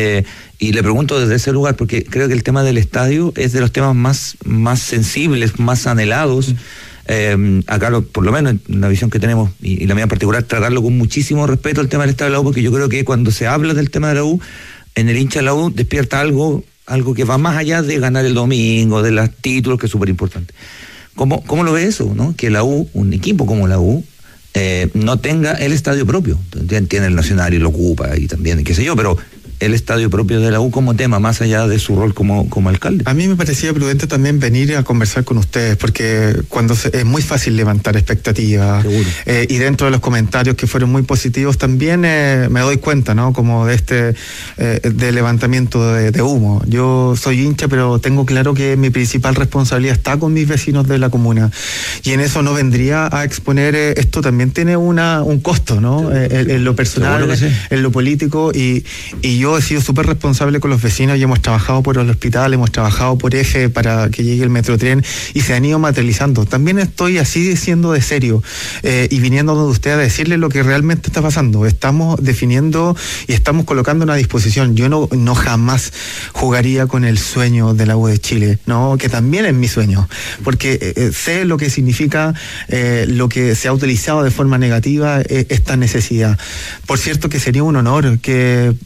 Y le pregunto desde ese lugar, porque creo que el tema del estadio es de los temas más sensibles, más anhelados. Acá, por lo menos en la visión que tenemos, y la mía en particular, tratarlo con muchísimo respeto el tema del estadio de la U, porque yo creo que cuando se habla del tema de la U, en el hincha de la U despierta algo que va más allá de ganar el domingo, de los títulos, que es súper importante. ¿Cómo lo ve eso, no? Que la U, un equipo como la U, no tenga el estadio propio. Tiene el Nacional y lo ocupa, y también, qué sé yo, pero el estadio propio de la U como tema, más allá de su rol como alcalde. A mí me parecía prudente también venir a conversar con ustedes, porque es muy fácil levantar expectativas, y dentro de los comentarios que fueron muy positivos también me doy cuenta, ¿no?, como de de levantamiento de humo. Yo soy hincha, pero tengo claro que mi principal responsabilidad está con mis vecinos de la comuna, y en eso no vendría a exponer esto. También tiene un costo, ¿no?, en lo personal, sí, en lo político, y yo he sido súper responsable con los vecinos, y hemos trabajado por el hospital, hemos trabajado por eje para que llegue el Metrotren, y se han ido materializando. También estoy así siendo de serio, y viniendo donde usted a decirle lo que realmente está pasando. Estamos definiendo y estamos colocando una disposición. Yo no jamás jugaría con el sueño de la U de Chile, ¿no?, que también es mi sueño, porque sé lo que significa lo que se ha utilizado de forma negativa esta necesidad. Por cierto, que sería un honor que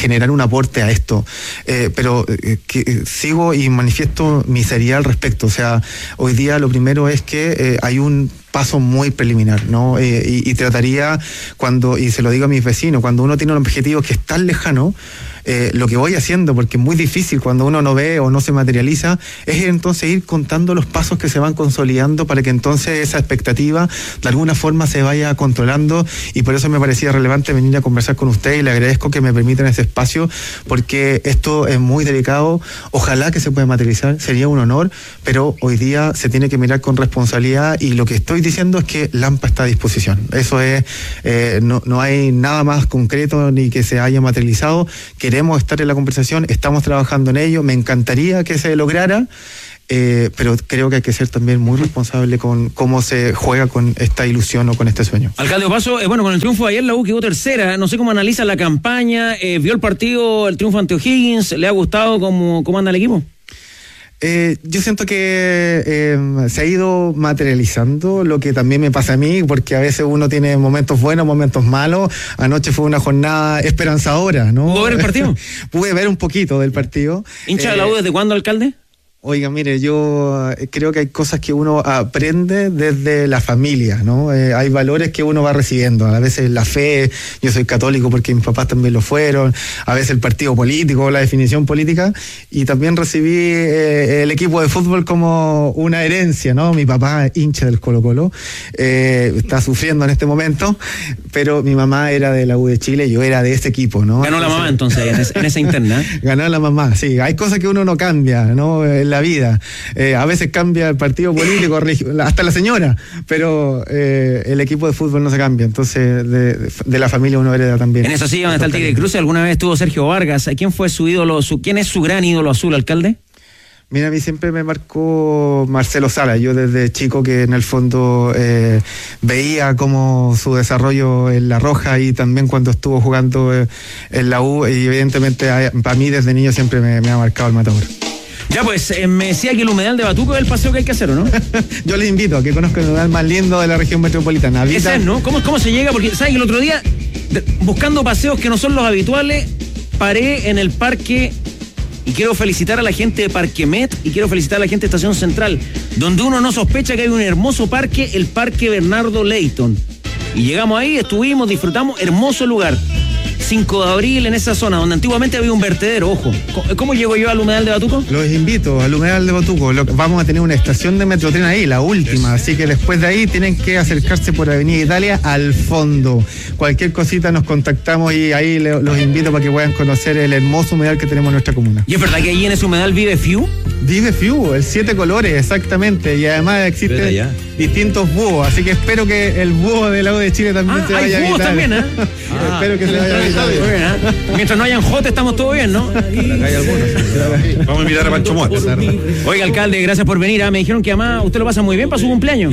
generar un aporte a esto, pero sigo y manifiesto mi seriedad al respecto. O sea, hoy día lo primero es que hay un paso muy preliminar, ¿no? Y trataría, y se lo digo a mis vecinos, cuando uno tiene un objetivo que es tan lejano, lo que voy haciendo, porque es muy difícil cuando uno no ve o no se materializa, es entonces ir contando los pasos que se van consolidando para que entonces esa expectativa de alguna forma se vaya controlando, y por eso me parecía relevante venir a conversar con usted, y le agradezco que me permitan ese espacio, porque esto es muy delicado. Ojalá que se pueda materializar, sería un honor, pero hoy día se tiene que mirar con responsabilidad, y lo que estoy diciendo es que Lampa está a disposición. Eso es, no hay nada más concreto ni que se haya materializado. Queremos estar en la conversación, estamos trabajando en ello, me encantaría que se lograra, pero creo que hay que ser también muy responsable con cómo se juega con esta ilusión o con este sueño. Alcalde Opaso, con el triunfo de ayer la U quedó tercera, no sé cómo analiza la campaña, vio el partido, el triunfo ante O'Higgins, ¿le ha gustado cómo anda el equipo? Yo siento que se ha ido materializando lo que también me pasa a mí, porque a veces uno tiene momentos buenos, momentos malos. Anoche fue una jornada esperanzadora, ¿no? ¿Pudo ver el partido? Pude ver un poquito del partido. ¿Hincha de la U desde cuándo, alcalde? Oiga, mire, yo creo que hay cosas que uno aprende desde la familia, ¿no? Hay valores que uno va recibiendo. A veces la fe, yo soy católico porque mis papás también lo fueron, a veces el partido político, la definición política, y también recibí el equipo de fútbol como una herencia, ¿no? Mi papá, hincha del Colo-Colo, está sufriendo en este momento, pero mi mamá era de la U de Chile, yo era de ese equipo, ¿no? Ganó la mamá entonces en esa interna. Ganó la mamá, sí. Hay cosas que uno no cambia, ¿no? La vida. A veces cambia el partido político, hasta la señora, pero el equipo de fútbol no se cambia. Entonces, de la familia uno hereda también. En eso sí, donde está el Tigre Cruce, alguna vez estuvo Sergio Vargas. ¿Quién fue su ídolo? ¿Quién es su gran ídolo azul, alcalde? Mira, a mí siempre me marcó Marcelo Sala. Yo desde chico que en el fondo veía como su desarrollo en La Roja, y también cuando estuvo jugando en la U, y evidentemente para mí desde niño siempre me ha marcado el Matador. Ya pues, me decía que el humedal de Batuco es el paseo que hay que hacer, ¿o no? Yo les invito a que conozcan el humedal más lindo de la región metropolitana. Ese es, ¿no? ¿Cómo se llega? Porque, ¿sabes? El otro día, buscando paseos que no son los habituales, paré en el parque, y quiero felicitar a la gente de Parque Met, y quiero felicitar a la gente de Estación Central, donde uno no sospecha que hay un hermoso parque, el Parque Bernardo Leyton. Y llegamos ahí, estuvimos, disfrutamos, hermoso lugar. 5 de abril en esa zona donde antiguamente había un vertedero, ojo. ¿Cómo llego yo al humedal de Batuco? Los invito al humedal de Batuco. Vamos a tener una estación de Metrotren ahí, la última, así que después de ahí tienen que acercarse por Avenida Italia al fondo. Cualquier cosita nos contactamos, y ahí los invito para que puedan conocer el hermoso humedal que tenemos en nuestra comuna. ¿Y es verdad que ahí en ese humedal vive Fiu? Vive Fiu, el 7 colores, exactamente, y además existen distintos búhos, así que espero que el búho del lago de Chile también se vaya a visitar. También, ¿eh? Espero que se vaya a visitar. Mientras no hayan jotes, estamos todo bien, ¿no? Acá hay algunos. Vamos a invitar a Pancho Mott. Oiga, alcalde, gracias por venir. Me dijeron que además usted lo pasa muy bien para su cumpleaños.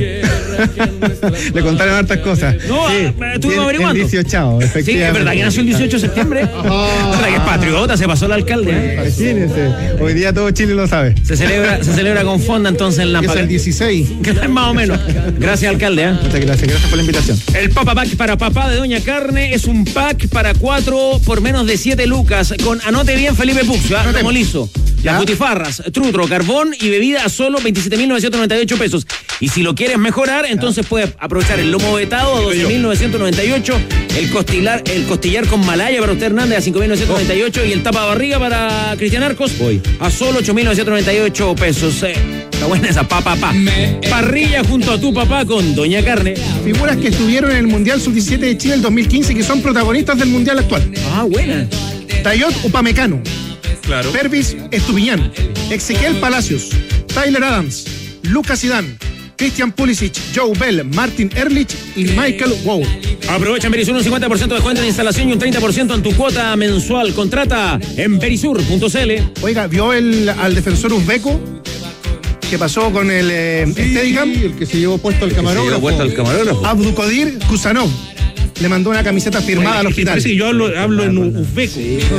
Le contaron hartas cosas. No, sí, estuvimos averiguando. El 18, efectivamente. Sí, es verdad que nació el 18 de septiembre. Es verdad que es patriota, se pasó el alcalde. Imagínense, hoy día todo Chile lo sabe. Se celebra con fonda entonces en Lampa. Es el 16. Más o menos. Gracias, alcalde. Muchas gracias por la invitación. El Papa Pack para papá de Doña Carne es un pack para 4 por menos de 7 lucas. Anote bien, Felipe Puxo, como liso. Las butifarras, trutro, carbón y bebida a solo 27.998 pesos. Y si lo quieres mejorar, entonces puedes aprovechar el lomo vetado a 12.998, el costillar con malaya para usted, Hernández, a 5.998 y el tapa barriga para Cristian Arcos a solo 8.998 pesos. Está buena esa parrilla junto a tu papá con Doña Carne. Figuras que estuvieron en el Mundial Sub-17 de Chile el 2015 y que son protagonistas del Mundial actual. Ah, buena. Dayot Upamecano. Claro. Pervis Estupiñán, Ezequiel Palacios, Tyler Adams, Lucas Zidane, Christian Pulisic, Joe Bell, Martin Ehrlich y Michael Wow. Aprovecha en Berisur un 50% de descuento en instalación y un 30% en tu cuota mensual. Contrata en berisur.cl. Oiga, ¿vio al defensor uzbeco que pasó con el Steadicam? El que se llevó puesto al camarógrafo. Abdukodir Kusanov. le mandó una camiseta firmada al hospital. Parece que yo hablo en uzbeco.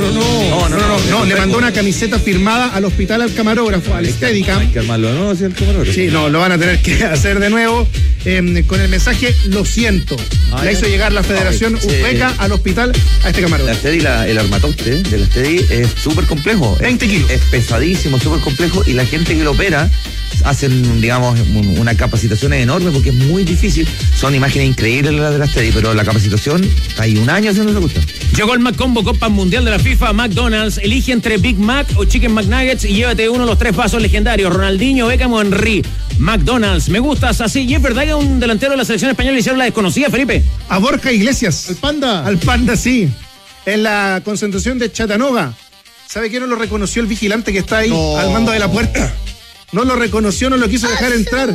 No, le mandó una camiseta firmada al hospital al camarógrafo, al Steadicam. Hay que armarlo, ¿no? Sí, el camarógrafo. Sí, no, lo van a tener que hacer de nuevo con el mensaje "lo siento". Le hizo llegar la Federación Uzbeca al hospital a este camarógrafo. La Steady, el armatoste de la Steady es súper complejo. 20 kilos. Es pesadísimo, súper complejo, y la gente que lo opera hacen, digamos, una capacitación enorme porque es muy difícil. Son imágenes increíbles las de la Steady, pero la capacitación, hay un año haciendo esa cuestión. Llegó el McCombo Copa Mundial de la FIFA. McDonald's, elige entre Big Mac o Chicken McNuggets y llévate uno de los 3 vasos legendarios: Ronaldinho, Beckham o Henry. McDonald's, me gustas así. Y es verdad que a un delantero de la selección española le hicieron la desconocida, Felipe. A Borja Iglesias. Al Panda. Al Panda, sí. En la concentración de Chattanooga. ¿Sabe quién no lo reconoció? El vigilante que está ahí al mando de la puerta. No lo reconoció, no lo quiso dejar entrar.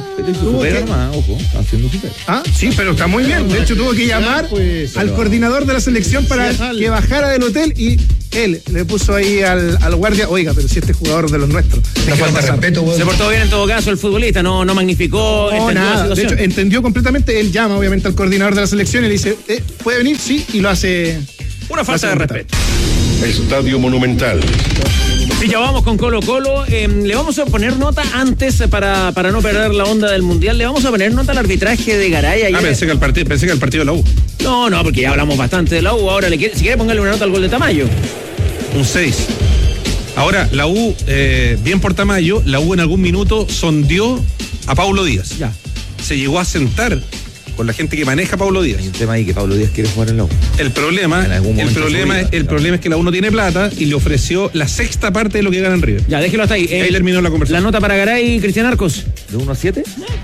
Ojo, está haciendo su pega. Ah, sí, pero está muy bien. De hecho, tuvo que llamar al coordinador de la selección para que bajara del hotel, y él le puso ahí al guardia: oiga, pero si este jugador de los nuestros. Una falta de respeto, Se portó bien en todo caso el futbolista, no magnificó. No, nada. De hecho, entendió completamente. Él llama obviamente al coordinador de la selección y le dice: ¿puede venir? Sí, y lo hace. Una falta de respeto. Estadio Monumental. Y ya vamos con Colo Colo. Le vamos a poner nota antes para no perder la onda del Mundial. Le vamos a poner nota al arbitraje de Garay ayer. Pensé que el partido de la U. No, porque ya hablamos bastante de la U. Ahora, si quiere, póngale una nota al gol de Tamayo. Un 6. Ahora, la U, bien por Tamayo, la U en algún minuto sondeó a Paulo Díaz. Ya. Se llegó a sentar con la gente que maneja a Paulo Díaz. Hay un tema ahí que Paulo Díaz quiere jugar en la U. El problema es que la U no tiene plata y le ofreció la 6ª parte de lo que gana en River. Ya, déjelo hasta ahí. Ahí terminó la conversación. La nota para Garay y Cristian Arcos. ¿De 1 a 7?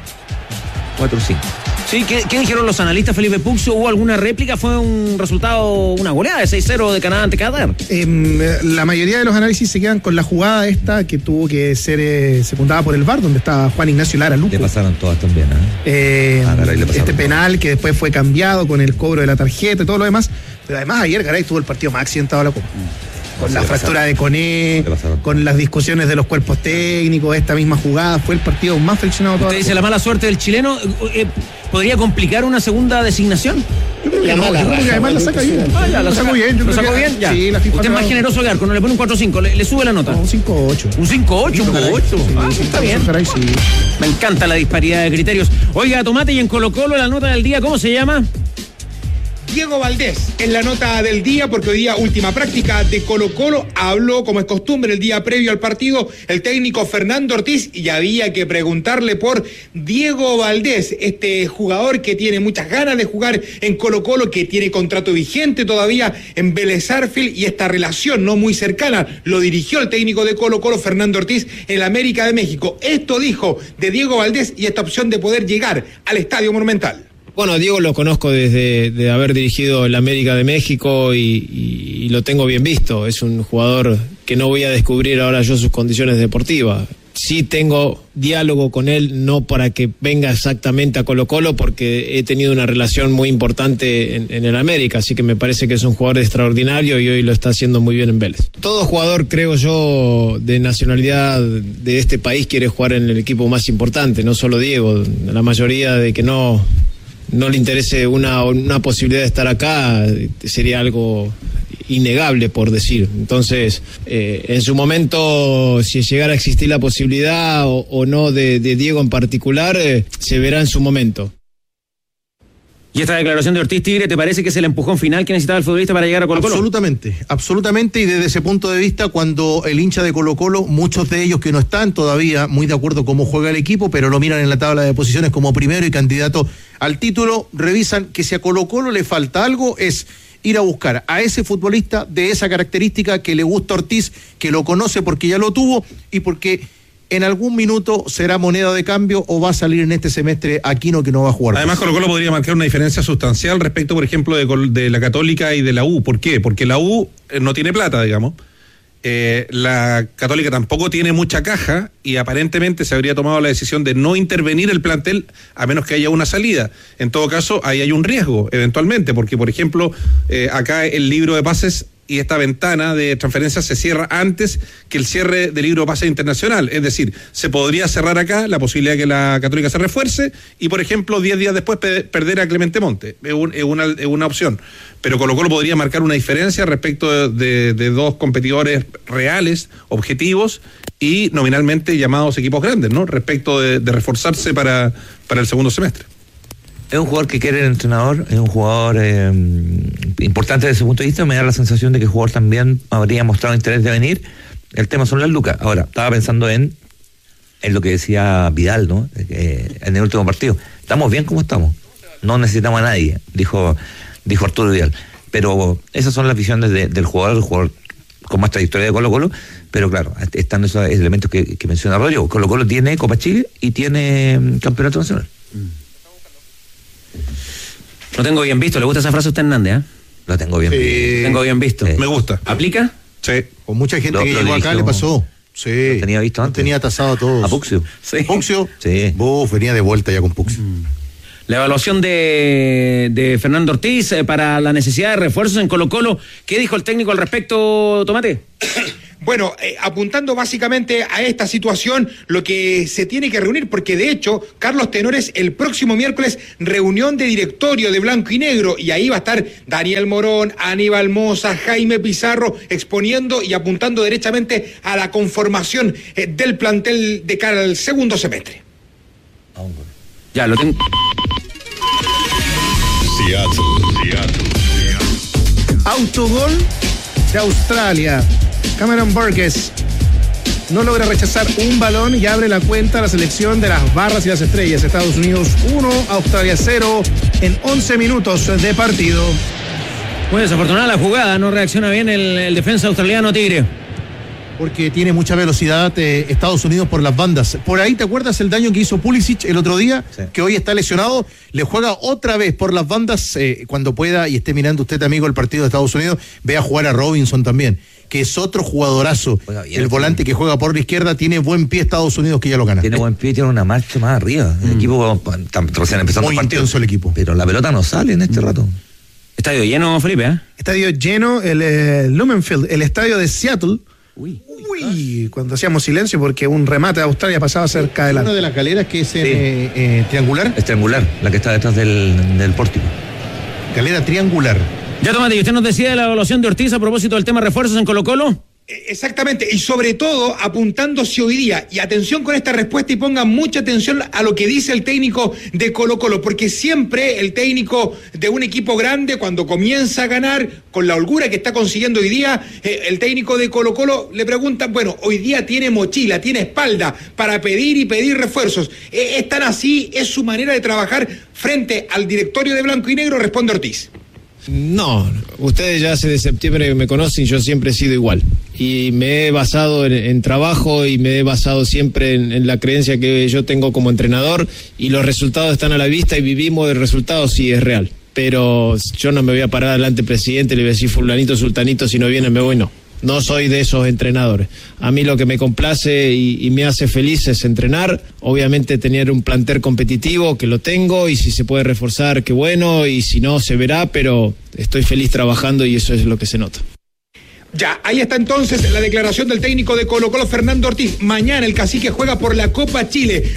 4 o 5. Sí, ¿qué dijeron los analistas, Felipe Puxo? ¿Hubo alguna réplica? ¿Fue un resultado, una goleada de 6-0 de Canadá ante Qatar? La mayoría de los análisis se quedan con la jugada esta que tuvo que ser secundada por el VAR, donde estaba Juan Ignacio Lara Luco. Le pasaron todas también, este penal que después fue cambiado con el cobro de la tarjeta y todo lo demás. Pero además ayer Garay tuvo el partido más accidentado de la Copa. Con la fractura de Coné, con las discusiones de los cuerpos técnicos, esta misma jugada, fue el partido más friccionado todo. ¿Usted dice la mala suerte del chileno podría complicar una segunda designación? Yo creo que además la saca bien. La sacó bien. ¿Lo sacó bien? Ya. Sí, usted es más generoso que Arco, no le pone un 4-5, le sube la nota. No, un 5-8. ¿Un 5-8? Sí, está bien. Sí. Me encanta la disparidad de criterios. Oiga, Tomate, y en Colo Colo la nota del día, ¿cómo se llama? Diego Valdés en la nota del día, porque hoy día última práctica de Colo Colo. Habló, como es costumbre, el día previo al partido el técnico Fernando Ortiz, y había que preguntarle por Diego Valdés, este jugador que tiene muchas ganas de jugar en Colo Colo, que tiene contrato vigente todavía en Vélez Sarsfield, y esta relación no muy cercana lo dirigió el técnico de Colo Colo, Fernando Ortiz, en la América de México. Esto dijo de Diego Valdés y esta opción de poder llegar al Estadio Monumental. Bueno, Diego lo conozco desde de haber dirigido el América de México y lo tengo bien visto. Es un jugador que no voy a descubrir ahora yo sus condiciones deportivas. Sí tengo diálogo con él, no para que venga exactamente a Colo Colo, porque he tenido una relación muy importante en el América, así que me parece que es un jugador extraordinario y hoy lo está haciendo muy bien en Vélez. Todo jugador, creo yo, de nacionalidad de este país quiere jugar en el equipo más importante, no solo Diego. La mayoría de que no le interese una posibilidad de estar acá sería algo innegable, por decir. Entonces, en su momento, si llegara a existir la posibilidad o no de Diego en particular, se verá en su momento. ¿Y esta declaración de Ortiz Tigre te parece que es el empujón final que necesitaba el futbolista para llegar a Colo Colo? Absolutamente, y desde ese punto de vista, cuando el hincha de Colo Colo, muchos de ellos que no están todavía muy de acuerdo cómo juega el equipo, pero lo miran en la tabla de posiciones como primero y candidato al título, revisan que si a Colo Colo le falta algo, es ir a buscar a ese futbolista de esa característica que le gusta a Ortiz, que lo conoce porque ya lo tuvo y porque en algún minuto será moneda de cambio o va a salir en este semestre Aquino, que no va a jugar. Además, Colo Colo podría marcar una diferencia sustancial respecto, por ejemplo, de la Católica y de la U. ¿Por qué? Porque la U no tiene plata, digamos. La Católica tampoco tiene mucha caja y aparentemente se habría tomado la decisión de no intervenir el plantel a menos que haya una salida. En todo caso, ahí hay un riesgo, eventualmente, porque, por ejemplo, acá el libro de pases y esta ventana de transferencias se cierra antes que el cierre del libro de pase internacional. Es decir, se podría cerrar acá la posibilidad de que la Católica se refuerce y, por ejemplo, 10 días después perder a Clemente Monte. Es una opción. Pero Colo-Colo podría marcar una diferencia respecto de dos competidores reales, objetivos y nominalmente llamados equipos grandes, ¿no? Respecto de reforzarse para el segundo semestre. Es un jugador que quiere el entrenador, es un jugador importante desde ese punto de vista. Me da la sensación de que el jugador también habría mostrado interés de venir. El tema son las lucas. Ahora, estaba pensando en lo que decía Vidal, ¿no? En el último partido. Estamos bien como estamos. No necesitamos a nadie, dijo Arturo Vidal. Pero esas son las visiones del jugador con más trayectoria de Colo-Colo. Pero claro, están esos elementos que menciona Rodrigo. Colo-Colo tiene Copa Chile y tiene Campeonato Nacional. Lo tengo bien visto. ¿Le gusta esa frase a usted, Hernández? Lo tengo bien visto. Tengo bien visto. Me gusta. ¿Aplica? Sí. Con mucha gente que llegó acá le pasó. Sí. Lo tenía visto antes. Tenía tasado a todos. ¿A Puxio? Sí. ¿Puxio? Sí. Venía de vuelta ya con Puxio. La evaluación de Fernando Ortiz para la necesidad de refuerzos en Colo-Colo. ¿Qué dijo el técnico al respecto, Tomate? Bueno, apuntando básicamente a esta situación, lo que se tiene que reunir, porque de hecho, Carlos Tenores, el próximo miércoles, reunión de directorio de Blanco y Negro, y ahí va a estar Daniel Morón, Aníbal Moza, Jaime Pizarro, exponiendo y apuntando derechamente a la conformación del plantel de cara al segundo semestre. Ya, lo tengo. Seattle. Autogol de Australia. Cameron Burgess no logra rechazar un balón y abre la cuenta a la selección de las barras y las estrellas. Estados Unidos 1, Australia 0 en 11 minutos de partido. Muy desafortunada la jugada, no reacciona bien el defensa australiano Tigre. Porque tiene mucha velocidad Estados Unidos por las bandas. Por ahí, ¿te acuerdas el daño que hizo Pulisic el otro día? Sí. Que hoy está lesionado. Le juega otra vez por las bandas. Cuando pueda y esté mirando usted, amigo, el partido de Estados Unidos, ve a jugar a Robinson también, que es otro jugadorazo. El volante que juega por la izquierda, tiene buen pie Estados Unidos, que ya lo gana. Tiene buen pie, tiene una marcha más arriba. El equipo está recién empezando muy el partido. Intenso el equipo. Pero la pelota no sale en este rato. Estadio lleno, Felipe, Estadio lleno, el Lumenfield, el estadio de Seattle. Uy, cuando hacíamos silencio porque un remate de Australia pasaba cerca de la... Una de las galeras que es triangular. Es triangular, la que está detrás del pórtico. Galera triangular. Ya, Tomate, ¿y usted nos decía de la evaluación de Ortiz a propósito del tema refuerzos en Colo-Colo? Exactamente, y sobre todo apuntándose hoy día, y atención con esta respuesta y pongan mucha atención a lo que dice el técnico de Colo-Colo, porque siempre el técnico de un equipo grande, cuando comienza a ganar, con la holgura que está consiguiendo hoy día, el técnico de Colo-Colo le pregunta, bueno, hoy día tiene mochila, tiene espalda para pedir y pedir refuerzos, ¿es tan así, es su manera de trabajar frente al directorio de Blanco y Negro? Responde Ortiz. No, ustedes ya hace de septiembre me conocen, yo siempre he sido igual. Y me he basado en trabajo y me he basado siempre en la creencia que yo tengo como entrenador, y los resultados están a la vista y vivimos de resultados si es real. Pero yo no me voy a parar delante del presidente y le voy a decir fulanito, sultanito, si no viene me voy, no. No soy de esos entrenadores. A mí lo que me complace y me hace feliz es entrenar, obviamente tener un plantel competitivo, que lo tengo, y si se puede reforzar, qué bueno, y si no, se verá, pero estoy feliz trabajando y eso es lo que se nota. Ya, ahí está entonces la declaración del técnico de Colo-Colo, Fernando Ortiz. Mañana el Cacique juega por la Copa Chile,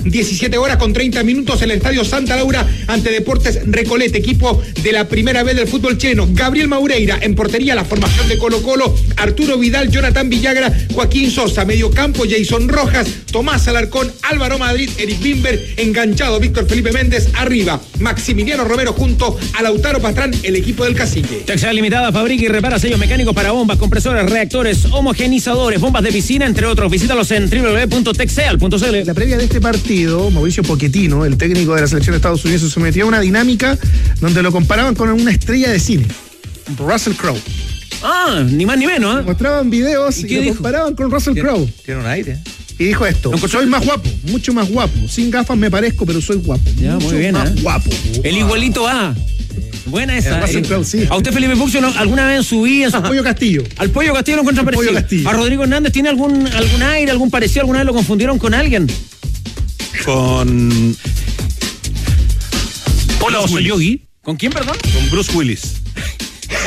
17:30 en el Estadio Santa Laura ante Deportes Recoleta, equipo de la primera vez del fútbol chileno. Gabriel Maureira en portería, la formación de Colo-Colo, Arturo Vidal, Jonathan Villagra, Joaquín Sosa, medio campo, Jason Rojas, Tomás Alarcón, Álvaro Madrid, Eric Bimber, enganchado Víctor Felipe Méndez, arriba Maximiliano Romero junto a Lautaro Pastrán, el equipo del Cacique. Texas Limitada fabrica y repara sellos mecánicos para bombas, compresores, reactores, homogenizadores, bombas de piscina, entre otros. Visítalos en www.texeal.cl. La previa de este partido, Mauricio Pochettino, el técnico de la selección de Estados Unidos, se sometió a una dinámica donde lo comparaban con una estrella de cine, Russell Crowe. Ah, ni más ni menos, Mostraban videos y lo comparaban con Russell Crowe. Tiene un aire. Y dijo esto: soy más guapo, mucho más guapo. Sin gafas me parezco, pero soy guapo. Ya, mucho muy bien, más guapo. El igualito A. Buena esa. Sí. ¿A usted, Felipe Puxio, alguna vez en su vida? Al Pollo Castillo. Al Pollo Castillo lo encuentran parecido. ¿A Rodrigo Hernández tiene algún aire, algún parecido? ¿Alguna vez lo confundieron con alguien? Con... Hola, soy Yogi. ¿Con quién, perdón? Con Bruce Willis.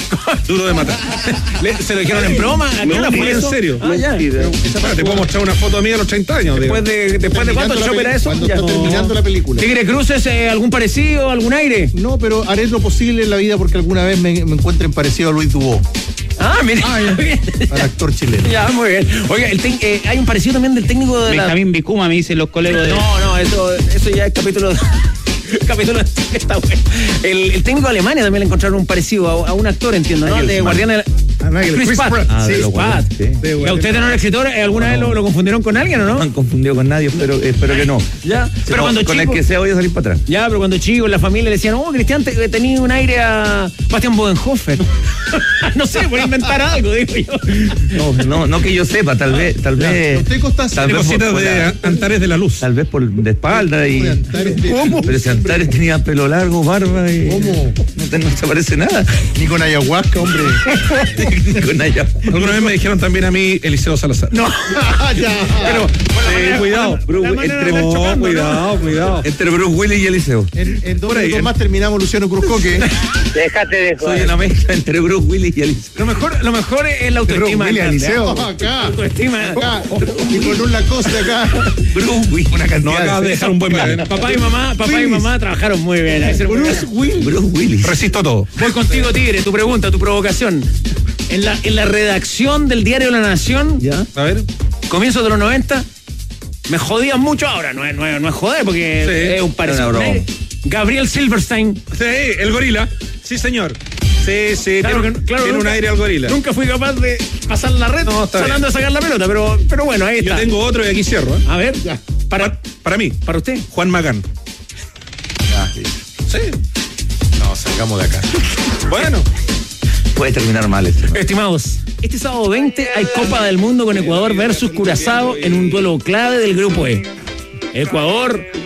Duro de matar. ¿Se lo dijeron en broma? ¿A qué hora fue en eso? serio. Ah, ya. Te puedo mostrar una foto mía a los 30 años. Después de cuánto show era eso? Cuando Ya. está terminando la película. Tigre Cruces, ¿algún parecido, algún aire? No, pero haré lo posible en la vida porque alguna vez me encuentren parecido a Luis Dubó, Ah, mire. al actor chileno. Ya, muy bien. Oiga, hay un parecido también del técnico de Benjamín Vicuma, me dicen los colegas de... No, eso ya es capítulo... capítulo está bueno. El técnico de Alemania también le encontraron un parecido a un actor, entiendo, ¿no? De Guardián Chris Pratt. Ah, de Chris los Pratt. Guardianes, sí. ¿Y a usted, tenor escritor, alguna vez lo confundieron con alguien o No no? han confundido con nadie, espero que no. Ya, pero cuando con chico... el que sea voy a salir para atrás. Ya, pero cuando chico en la familia le decían, oh, Cristian, tenía un aire a Bastian Bodenhofer. No sé, por inventar algo, digo yo. No que yo sepa, tal vez. Usted, Costa, Tal Tiene vez cositas por de la- Antares de la Luz. Tal vez por de espalda y. ¿Cómo? Pero si Antares tenía pelo largo, barba y. ¿Cómo? No se parece nada. Ni con ayahuasca, hombre. Con allá. Alguna vez me dijeron también a mí Eliseo Salazar. No. Ya. Pero, cuidado. Cuidado. Entre Bruce Willis y Eliseo. En 2 Por ahí, minutos más terminamos Luciano Cruzcoque. Déjate de Soy una mezcla entre Bruce Willis y Eliseo. Lo mejor es la autoestima. William grande, Liceo. ¿eh? Acá. Autoestima. Acá. Y con un Lacoste acá. Bruce Willis. Una No cantidad acabas de dejar un buen bebé. Papá y mamá trabajaron muy bien. Bruce Willis. Bruce Willis. Resisto todo. Voy contigo, Tigre, tu pregunta, tu provocación. En la redacción del diario La Nación, ¿Ya? A ver. comienzo de los 90, me jodían mucho ahora, no es joder, porque Sí, es un parecido. era una broma. Gabriel Silverstein. Sí, el gorila. Sí, señor. Sí, Claro tiene, que- claro, tiene un nunca- aire al gorila. Nunca fui capaz de pasar la red No, está tratando de sacar la pelota, pero bueno, ahí Yo está. tengo otro y aquí cierro. ¿eh? A ver, Para mí, para usted. Juan Magán. Sí. No, salgamos de acá. Bueno. Puede terminar mal esto. ¿no? Estimados, este sábado 20 hay Copa del Mundo con Ecuador versus Curazao en un duelo clave del grupo E. Ecuador